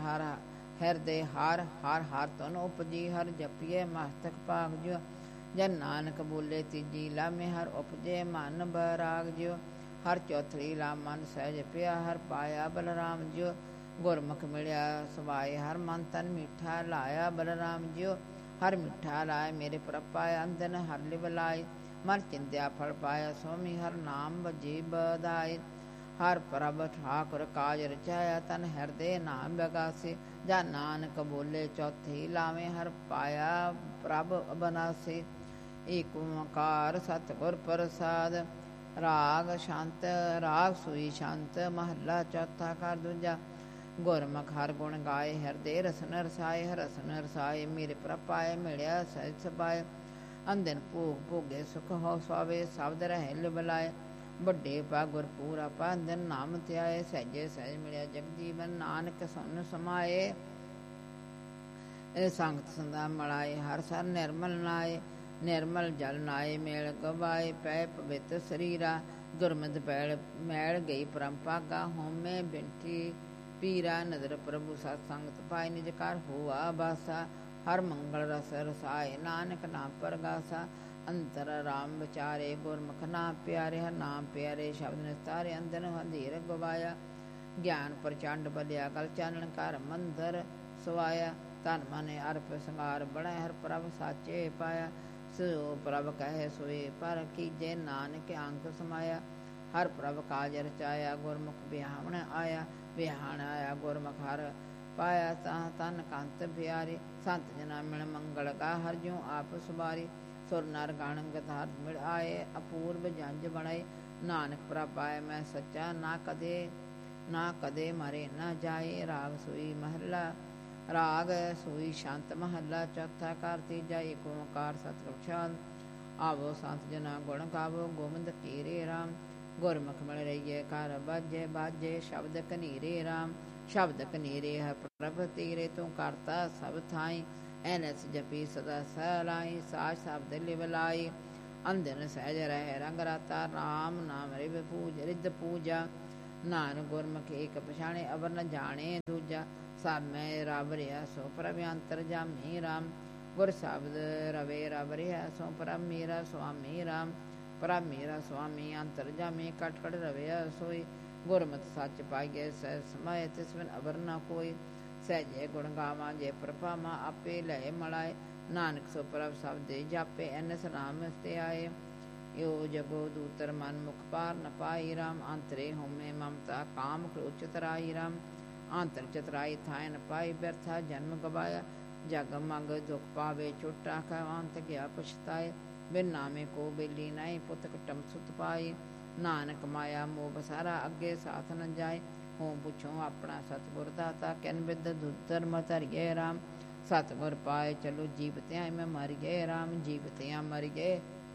ਹਰ ਤਨ ਉਪਜੀ, ਹਰ ਜਪੀਏ ਮਸਤਕ ਭਾਗ ਜਿਉ। ਜਨ ਨਾਨਕ ਬੋਲੇ ਤੀਜੀ ਲਾਮੇ, ਹਰ ਉਪਜੇ ਮਨ ਬੈਰਾਗ ਜਿਉ। ਹਰ ਚੌਥੜੀ ਲਾ ਮਨ ਸਹਿਜ ਪਿਆ, ਹਰ ਪਾਇਆ ਬਲਰਾਮ ਜਿਉ। ਗੁਰਮੁਖ ਮਿਲਿਆ ਸਵਾਏ ਹਰ ਮਨ ਤਨ ਮਿੱਠਾ ਲਾਇਆ ਬਲਰਾਮ ਜਿਉ ਹਰ ਮਿੱਠਾ ਲਾਇ ਮੇਰੇ ਪ੍ਰਭ ਪਾਇਆ ਅੰਦਨ ਹਰ ਲਿਵ ਲਾਇ ਮਨ ਚਿੰਦਿਆ ਫਲ ਪਾਇਆ ਸੋਮੀ ਹਰ ਨਾਮ ਵਜੀ ਬਧਾਇ ਹਰ ਪ੍ਰਭ ਠਾਕੁਰ ਕਾਜ ਰਚਾਇਆ ਤਨ ਹਿਰਦੇ ਨਾਮ ਬਗਾਸੇ ਜਾਂ ਨਾਨਕ ਬੋਲੇ ਚੌਥੀ ਲਾਵੇਂ ਹਰ ਪਾਇਆ ਪ੍ਰਭ ਅਬਨਾਸੇ ਏਕ ਓੰਕਾਰ ਸਤਿਗੁਰ ਪ੍ਰਸਾਦ ਰਾਗ ਸ਼ਾਂਤ ਰਾਗ ਸੂਈ ਸ਼ਾਂਤ ਮਹੱਲਾ ਚੌਥਾ ਘਰ ਦੂਜਾ ਗੁਰਮੁਖ ਹਰ ਗੁਣ ਗਾਏ ਹਿਰਦੇ ਰਸਨ ਰਸਾਏ ਰਸਨ ਰਸਾਏ ਮੇਰੇ ਪ੍ਰਭ ਪਾਏ ਮਿਲਿਆ ਸਹਿਜ ਸਬਾਏ ਅੰਦਨ ਭੋਗ ਭੋਗੇ ਸੁਖ ਹੋ ਸਵਾਵੇ ਸ਼ਬਦ ਰਹਿ ਲਿਵਲਾਏ ਵੱਡੇ ਪਾ ਗੁਰਪੂਰਾ ਪਾ ਅੰਦਨ ਨਾਮ ਧਿਆਏ ਸਹਿਜੇ ਸਹਿਜ ਮਿਲਿਆ ਜਗਜੀਵਨ ਨਾਨਕ ਸੁਨ ਸਮਾਏ ਇਹ ਸੰਗਤ ਸੰਦਾ ਮਲਾਏ ਹਰ ਸਰ ਨਿਰਮਲ ਨਾਏ ਨਿਰਮਲ ਜਲ ਨਾਏ ਮੇਲ ਗਵਾਏ ਪੈ ਪਵਿੱਤ ਸਰੀਰਾ ਦੁਰਮਦ ਪੈਲ ਮੈਲ ਗਈ ਪਰਮ ਭਾਗਾ ਹੋਮੇ ਬਿੰਟੀ ਪੀਰਾ ਨਦਰ ਪ੍ਰਭੂ ਸਤ ਸੰਗਤ ਪਾਇ ਨਿਜ ਕਰ ਹੋਆ ਬਾਸਾ ਹਰ ਮੰਗਲ ਰਸ ਰਸਾਏ ਨਾਨਕ ਨਾਮ ਪਰਗਾਸਾ ਅੰਤਰ ਰਾਮ ਵਿਚਾਰੇ ਗੁਰਮੁਖ ਨਾਮ ਪਿਆਰੇ ਹਰ ਨਾਮ ਪਿਆਰੇ ਸ਼ਬਦ ਨਿਸਤਾਰੇ ਅੰਦਨ ਹੰਧੀਰ ਗਵਾਇਆ ਗਿਆਨ ਪ੍ਰਚੰਡ ਬਲਿਆ ਗਲ ਚਾਨਣ ਘਰ ਮੰਦਰ ਸਵਾਇਆ ਧਨ ਮਨੇ ਅਰਪ ਸੰਗਾਰ ਬੜਾ ਹਰ ਪ੍ਰਭ ਸਾਚੇ ਪਾਇਆ ਸੋ ਪ੍ਰਭ ਕਹੇ ਸੋਏ ਪਰ ਕੀਜੇ ਨਾਨਕ ਅੰਕ ਸਮਾਇਆ ਹਰ ਪ੍ਰਭ ਕਾਜ ਰਚਾਇਆ ਗੁਰਮੁਖ ਬਿਹਾਵਣ ਆਇਆ ਬਿਹਾਣ ਆਇਆ ਗੁਰਮੁਖ ਹਰ ਪਾਇਆ ਤਾਂ ਤਨ ਕੰਤ ਪਿਆਰੇ ਸੰਤ ਜਨਾ ਮਿਲ ਮੰਗਲ ਗਾ ਹਰ ਜਿਉ ਆਪ ਸੁਬਾਰੀ ਸੁਰ ਨਰ ਗਣ ਗਧਾਰ ਮਿਲ ਆਏ ਅਪੂਰਬ ਜੰਜ ਬਣਾਏ ਨਾਨਕ ਪ੍ਰਭ ਪਾਏ ਮੈਂ ਸੱਚਾ ਨਾ ਕਦੇ ਮਰੇ ਨਾ ਜਾਏ ਰਾਗ ਸੂਈ ਮਹੱਲਾ ਰਾਗ ਸੂਈ ਸ਼ਾਂਤ ਮਹੱਲਾ ਚੌਥਾ ਘਰ ਤੀਜਾ ਏਕ ਓੰਕਾਰ ਸਤਿਗੁਰ ਪ੍ਰਸਾਦ ਆਵੋ ਸੰਤ ਜਨਾ ਗੁਣ ਗਾਵੋ ਗੋਬਿੰਦ ਕੀਰੇ ਰਾਮ ਗੁਰਮੁਖ ਮਿਲ ਰਹੀਏ ਘਰ ਬਾਜੇ ਬਾਜੇ ਸ਼ਬਦ ਕਨੀਰੇ ਰਾਮ ਸ਼ਬਦ ਕਨੀਰੇ ਹੈ ਪ੍ਰਭ ਤੀਰੇ ਤੂੰ ਕਰਤਾ ਸਭ ਥਾਈ ਐਨਸ ਜਪੀ ਸਦਾ ਸਲਾਈ ਸਾਜ ਸ਼ਬਦ ਲਿਵ ਲਾਈ ਅੰਦਨ ਸਹਿਜ ਰਹਿ ਰੰਗ ਰਾਤਾ ਰਾਮ ਨਾਮ ਰਿਵ ਪੂਜ ਰਿੱਧ ਪੂਜਾ ਨਾਨਕ ਗੁਰਮੁਖ ਏਕ ਪਛਾਣੇ ਅਵਰ ਨ ਜਾਣੇ ਦੂਜਾ ਸਭ ਮੈਂ ਰਬ ਰਿਆ ਸੋ ਪ੍ਰਭ ਅੰਤਰ ਜਾਮੀ ਰਾਮ ਗੁਰ ਸ਼ਬਦ ਰਵੇ ਰਬ ਰਿਆ ਸੋ ਪ੍ਰਭ ਮੇਰਾ ਸੁਆਮੀ ਰਾਮ ਪ੍ਰਭ ਮੇਰਾ ਸੁਆਮੀ ਅੰਤਰ ਜਾਮੀ ਕਟ ਕਟ ਰਵਿਆ ਸੋਈ ਗੁਰਮਤਿ ਸੱਚ ਪਾਈਏ ਸਹਿ ਸਮਾਏ ਤਿਸ ਬਿਨ ਅਵਰ ਨਾ ਕੋਈ ਸਹਿਜੇ ਗੁਣ ਗਾਵਾਂ ਜੇ ਪ੍ਰਭਾਵਾਂ ਆਪੇ ਲੈ ਮਲਾਏ ਨਾਨਕ ਸੋ ਪ੍ਰਭ ਸਬਦੇ ਜਾਪੇ ਐਨਸ ਨਾਮ ਤੇ ਆਏ ਯੋ ਜਗੋ ਦੂਤਰ ਮਨ ਮੁਖ ਪਾਰ ਨ ਪਾਈ ਰਾਮ ਅੰਤਰੇ ਹੋਮੇ ਮਮਤਾ ਕਾਮ ਕ੍ਰੋਧ ਚਤਰਾਈ ਰਾਮ ਅੰਤਰ ਚਤਰਾਈ ਥਾਇ ਨ ਪਾਈ ਬਿਰਥਾ ਜਨਮ ਗਵਾਇਆ ਜਗ ਮੰਗ ਦੁਖ ਪਾਵੇ ਛੁਟਾ ਕਵੰਤ ਗਿਆ ਪਛਤਾਏ ਬਿਨ ਨਾਮੇ ਕੋ ਬੇਲੀ ਨਹੀਂ ਪੁੱਤ ਕਟਮ ਸੁਤ ਪਾਈ ਨਾਨਕ ਮਾਇਆ ਮੋਹ ਬਸਾਰਾ ਅੱਗੇ ਸਾਥ ਨ ਜਾਏ ਹੋਂ ਪੁੱਛੋ ਆਪਣਾ ਸਤਿਗੁਰ ਦਾਤਾ ਕਿਨ ਬਿਦ ਧਰਮ ਧਰਿਏ ਰਾਮ ਸਤਿਗੁਰ ਪਾਏ ਚਲੋ ਜੀਵਤਿਆਂ ਮੈਂ ਮਰ ਗਏ ਰਾਮ ਜੀਵਤਿਆਂ ਮਰ ਗਏ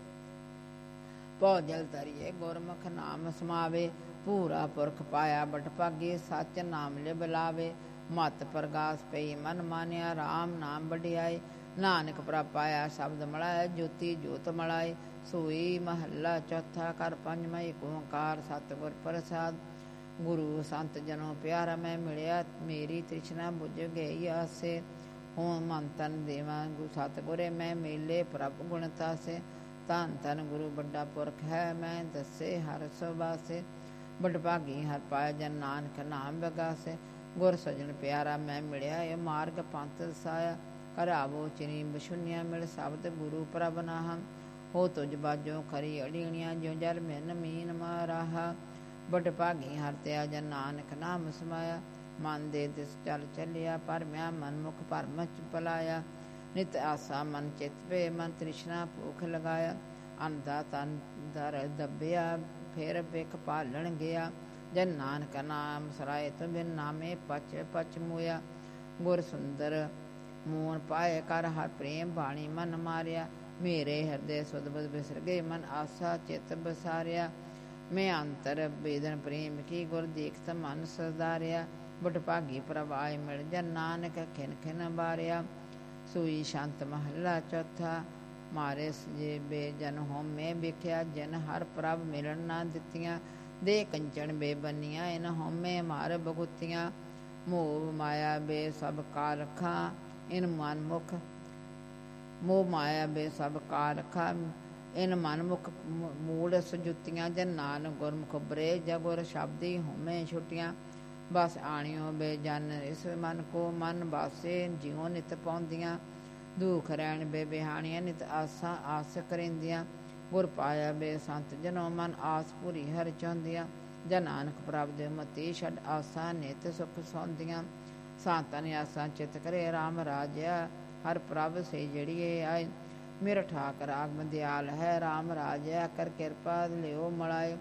ਪਉ ਜਲ ਧਰਿਏ ਗੁਰਮੁਖ ਨਾਮ ਸਮਾਵੇ ਪੂਰਾ ਪੁਰਖ ਪਾਇਆ ਬਟ ਭਾਗੇ ਸੱਚ ਨਾਮ ਲਿ ਬੁਲਾਵੇ ਮਤ ਪ੍ਰਗਾਸ ਪਈ ਮਨ ਮਾਨਿਆ ਰਾਮ ਨਾਮ ਵਡਿਆਏ ਨਾਨਕ ਪ੍ਰਭ ਪਾਇਆ ਸ਼ਬਦ ਮਲਾਇਆ ਜੋਤੀ ਜੋਤ ਮਲਾਏ ਸੋਈ ਮਹੱਲਾ ਚੌਥਾ ਘਰ ਪੰਜਵਾਂ ਏਕ ਓੰਕਾਰ ਸਤਿਗੁਰ ਪ੍ਰਸਾਦ ਗੁਰੂ ਸੰਤ ਜਨੋ ਪਿਆਰਾ ਮੈਂ ਮਿਲਿਆ ਮੇਰੀ ਤ੍ਰਿਸ਼ਨਾ ਬੁਝ ਗਈ ਆਸੇ ਹੋਂ ਮਨ ਤਨ ਦੇਵਾ ਗੁਰੂ ਸਤਿਗੁਰੇ ਮੈਂ ਮੇਲੇ ਪ੍ਰਭ ਗੁਣ ਤਾਸੇ ਧੰਨ ਧੰਨ ਗੁਰੂ ਵੱਡਾ ਪੁਰਖ ਹੈ ਮੈਂ ਦੱਸੇ ਹਰ ਸੁਬਾਸੇ ਬੜ ਭਾਗੀ ਹਰ ਪਾਇਆ ਜਨ ਨਾਨਕ ਨਾਮ ਬਗਾਸੇ ਗੁਰ ਸਜਣ ਪਿਆਰਾ ਮੈਂ ਮਿਲਿਆ ਇਹ ਮਾਰਗ ਪੰਥ ਦਸਾਇਆ ਕਰਾਵੋ ਚਿਨੀ ਬਸ਼ੁਨਿਆ ਮਿਲ ਸ਼ਬਦ ਗੁਰੂ ਪ੍ਰਭ ਨਾਹੰ ਹੋ ਤੁਜ ਬਾਜੋ ਖਰੀ ਅੜੀਣੀਆਂ ਜਿਉ ਜਲ ਮਿਨ ਮੀਨ ਮਾਰਾਹਾ ਬੜ ਭਾਗੀ ਹਰ ਤਿਆ ਜਨ ਨਾਨਕ ਨਾਮ ਸਮਾਇਆ ਮਨ ਦੇ ਦਿਸ ਚਲ ਚੱਲਿਆ ਪਰਮਿਆ ਮਨ ਮੁਖ ਭਰਮ ਚ ਪਲਾਇਆ ਨਿਤ ਆਸਾ ਮਨ ਚਿਤ ਪੇ ਮਨ ਤ੍ਰਿਸ਼ਨਾ ਭੂਖ ਲਗਾਇਆ ਅੰਧਾ ਤਨ ਦਰ ਦੱਬਿਆ ਫਿਰ ਬਿਖ ਭਾਲਣ ਗਿਆ ਜਨ ਨਾਨਕ ਨਾਮ ਸਰਾਏ ਤੁ ਬਿਨ ਨਾਮੇ ਪਚ ਪਚ ਮੋਇਆ ਗੁਰ ਸੁੰਦਰ ਮੋਹਨ ਪਾਏ ਕਰ ਹਰ ਪ੍ਰੇਮ ਬਾਣੀ ਮਨ ਮਾਰਿਆ ਮੇਰੇ ਹਿਰਦੇ ਸੁਧ ਬੁਧ ਬਿਸਰ ਗਏ ਮਨ ਆਸਾ ਚਿਤ ਬਸਾਰਿਆ ਮੈਂ ਅੰਤਰ ਬੇਦਨ ਪ੍ਰੇਮ ਕੀ ਗੁਰ ਦੇਖਤ ਮਨ ਸਦਾਰਿਆ ਬਟ ਭਾਗੀ ਪ੍ਰਵਾਇ ਮਿਲ ਜਨ ਨਾਨਕ ਖਿਨ ਖਿਨ ਬਾਰਿਆ ਸੂਈ ਸ਼ਾਂਤ ਮਹੱਲਾ ਚੌਥਾ ਮਾਰੇ ਜੇ ਬੇਜਨ ਹੋਮੇ ਵਿਖਿਆ ਜਨ ਹਰ ਪ੍ਰਭ ਮਿਲਣ ਨਾ ਦਿੱਤੀਆਂ ਦੇ ਕੰਚਣ ਬੇਬਨੀਆਂ ਇਨ ਹੋਮੇ ਮਾਰ ਬਗੁੱਤੀਆਂ ਮੋਹ ਮਾਇਆ ਬੇ ਸਭ ਕਾਲ ਰਖਾਂ ਇਨ ਮਨ ਮੁਖ ਮੋਹ ਮਾਇਆ ਬੇ ਸਭ ਕਾਲ ਰਖਾਂ ਇਨ ਮਨ ਮੁਖ ਮੂੜ ਸਜੁੱਤੀਆਂ ਜਨ ਨਾਨਕ ਗੁਰਮੁਖ ਬਰੇ ਜਗੁਰ ਸ਼ਬਦੀ ਹੋਮੇ ਛੁੱਟੀਆਂ ਬਸ ਆਣਿਓ ਬੇਜਨ ਇਸ ਮਨ ਕੋ ਮਨ ਬਾਸੇ ਜਿਉ ਨਿਤ ਪਾਉਂਦੀਆਂ ਦੁਖ ਰਹਿਣ ਬੇਬਿਹਾਣੀਆਂ ਨਿਤ ਆਸਾਂ ਆਸ ਕਰਿੰਦੀਆਂ ਗੁਰ ਪਾਇਆ ਬੇ ਸੰਤ ਜਨੋ ਮਨ ਆਸ ਪੂਰੀ ਹਰ ਚਾਹੁੰਦੀਆਂ ਜਨ ਨਾਨਕ ਪ੍ਰਭ ਦੇ ਮਤੀ ਛੱਡ ਆਸਾਂ ਨਿਤ ਸੁਖ ਸੌਂਦੀਆਂ ਸੰਤਾਂ ਨੇ ਆਸਾਂ ਚਿਤ ਕਰੇ ਰਾਮ ਰਾਜਿਆ ਹਰ ਪ੍ਰਭ ਸੇ ਜੜੀਏ ਆਏ ਮੇਰਾ ਠਾਕਰ ਆਗਮ ਦਿਆਲ ਹੈ ਰਾਮ ਰਾਜਿਆ ਕਰ ਕਿਰਪਾ ਲਿਓ ਮਲਾਏ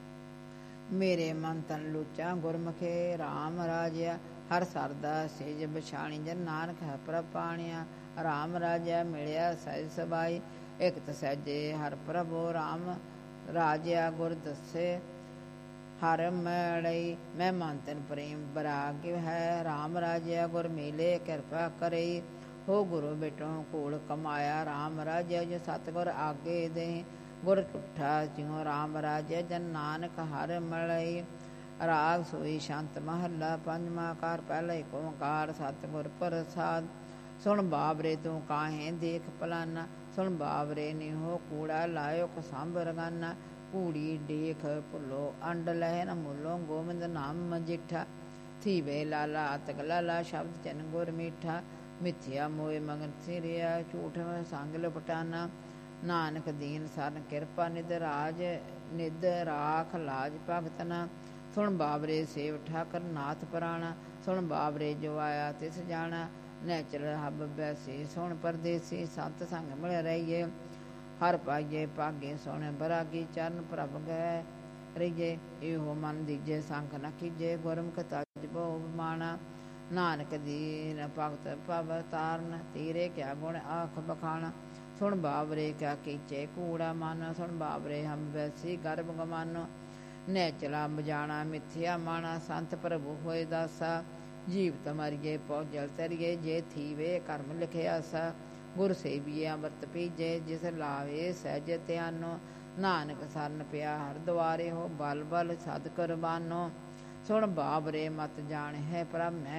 ਮੇਰੇ ਮਨ ਤਨ ਲੁਚਾ ਗੁਰਮੁਖੇ ਰਾਮ ਰਾਜਿਆ ਹਰ ਸਰਦਾ ਸੇਜ ਬਿਛਾਣੀ ਜਨ ਨਾਨਕ ਹੈ ਪ੍ਰਭ ਪਾਣਿਆ ਰਾਮ ਰਾਜਿਆ ਮਿਲਿਆ ਸਹਿਜ ਸਬਾਈ ਇਕ ਤਸੈਜੇ ਹਰ ਪ੍ਰਭੂ ਰਾਮ ਰਾਜਿਆ ਗੁਰ ਦੱਸੇ ਹਰ ਮੈੜਈ ਮੈਂ ਮਨ ਤਨ ਪ੍ਰੇਮ ਬਰਾਗ ਹੈ ਰਾਮ ਰਾਜਿਆ ਗੁਰ ਮਿਲੇ ਕਿਰਪਾ ਕਰਈ ਹੋ ਗੁਰੂ ਬੇਟੋ ਕੋਲ ਕਮਾਇਆ ਰਾਮ ਰਾਜਿਆ ਜੋ ਸਤਿਗੁਰ ਆਗੇ ਦੇ ਗੁਰ ਟੁੱਠਾ ਜਿਉ ਰਾਮ ਰਾਜਿਆ ਜਨ ਨਾਨਕ ਹਰ ਮਲਈ ਰਾਗ ਸੋਈ ਸ਼ਾਂਤ ਮਹੱਲਾ ਪੰਜਵਾਂ ਕਾਰ ਪਹਿਲਾ ਏਕ ਓੰਕਾਰ ਸਤਿਗੁਰ ਪ੍ਰਸਾਦ ਸੁਣ ਬਾਬਰੇ ਤੂੰ ਕਾਹੇ ਦੇਖ ਪਲਾਨਾ ਸੁਣ ਬਾਬਰੇ ਨਿਹੋ ਕੂੜਾ ਲਾਇਓ ਕਸੰਭ ਰਗਾਨਾ ਕੂੜੀ ਡੇਖ ਭੁੱਲੋ ਅੰਡ ਲਹਿ ਨ ਮੁੱਲੋ ਗੋਬਿੰਦ ਨਾਮ ਮਜਿਠਾ ਥੀਵੇ ਲਾਲਾ ਅਤਕ ਲਾਲਾ ਸ਼ਬਦ ਚਨ ਗੁਰ ਮੀਠਾ ਮਿਥਿਆ ਮੋਏ ਮਗਨ ਸਿਰਿਆ ਝੂਠ ਸੰਗ ਲਪਟਾਨਾ ਨਾਨਕ ਦੀਨ ਸਰਨ ਕਿਰਪਾ ਨਿਧ ਰਾਜ ਨਿਧ ਰਾਖ ਲਾਜ ਭਗਤਨਾ ਸੁਣ ਬਾਬਰੇ ਸੇਵ ਠਾਕਰ ਨਾਥ ਪ੍ਰਾਣਾ ਸੁਣ ਬਾਬਰੇ ਜੋ ਆਇਆ ਤਿਸ ਜਾਣਾ ਨੈਚਰ ਹਬ ਬੈਸੀ ਸੁਣ ਪਰਦੇਸੀ ਸੰਤ ਸੰਗ ਮਿਲ ਰਹੀਏ ਹਰ ਪਾਈਏ ਭਾਗੇ ਸੋਹਣੇ ਬਰਾਗੀ ਚਰਨ ਪ੍ਰਭ ਗਏ ਰਹੀਏ ਇਹੋ ਮਨ ਦੀਜੇ ਸੰਖ ਨ ਕੀਜੇ ਗੁਰਮੁਖ ਤਜ ਬਹੁ ਮਾਣਾ ਨਾਨਕ ਦੀਨ ਭਗਤ ਭਵ ਤਾਰਨ ਤੀਰੇ ਕਿਆ ਗੁਣ ਆਖ ਬਖਾਣਾ ਸੁਣ ਬਾਬਰੇ ਕਿਆ ਕੀਚੇ ਕੂੜਾ ਮਨ ਸੁਣ ਬਾਬਰੇ ਹਮ ਵੈਸੀ ਗਰਭ ਗਮਾਨੋ ਨੈ ਚਲਾ ਬਜਾਣਾ ਮਿਥਿਆ ਮਾਣਾ ਸੰਤ ਪ੍ਰਭੂ ਹੋਏ ਦਾਸਾ ਜੀਵਤ ਮਰੀਏ ਪਹੁੰਚਲ ਤਰੀਏ ਜੇ ਥੀਵੇ ਕਰਮ ਲਿਖਿਆ ਸਾ ਗੁਰ ਸੇਵੀਏ ਅੰਮ੍ਰਿਤ ਪੀਜੇ ਜਿਸ ਲਾਵੇ ਸਹਿਜ ਧਿਆਨੋ ਨਾਨਕ ਸਰਨ ਪਿਆ ਹਰ ਦੁਆਰੇ ਹੋ ਬਲ ਬਲ ਸਦ ਕੁਰਬਾਨੋ ਸੁਣ ਬਾਬਰੇ ਮਤ ਜਾਣ ਹੈ ਪ੍ਰਭ ਮੈਂ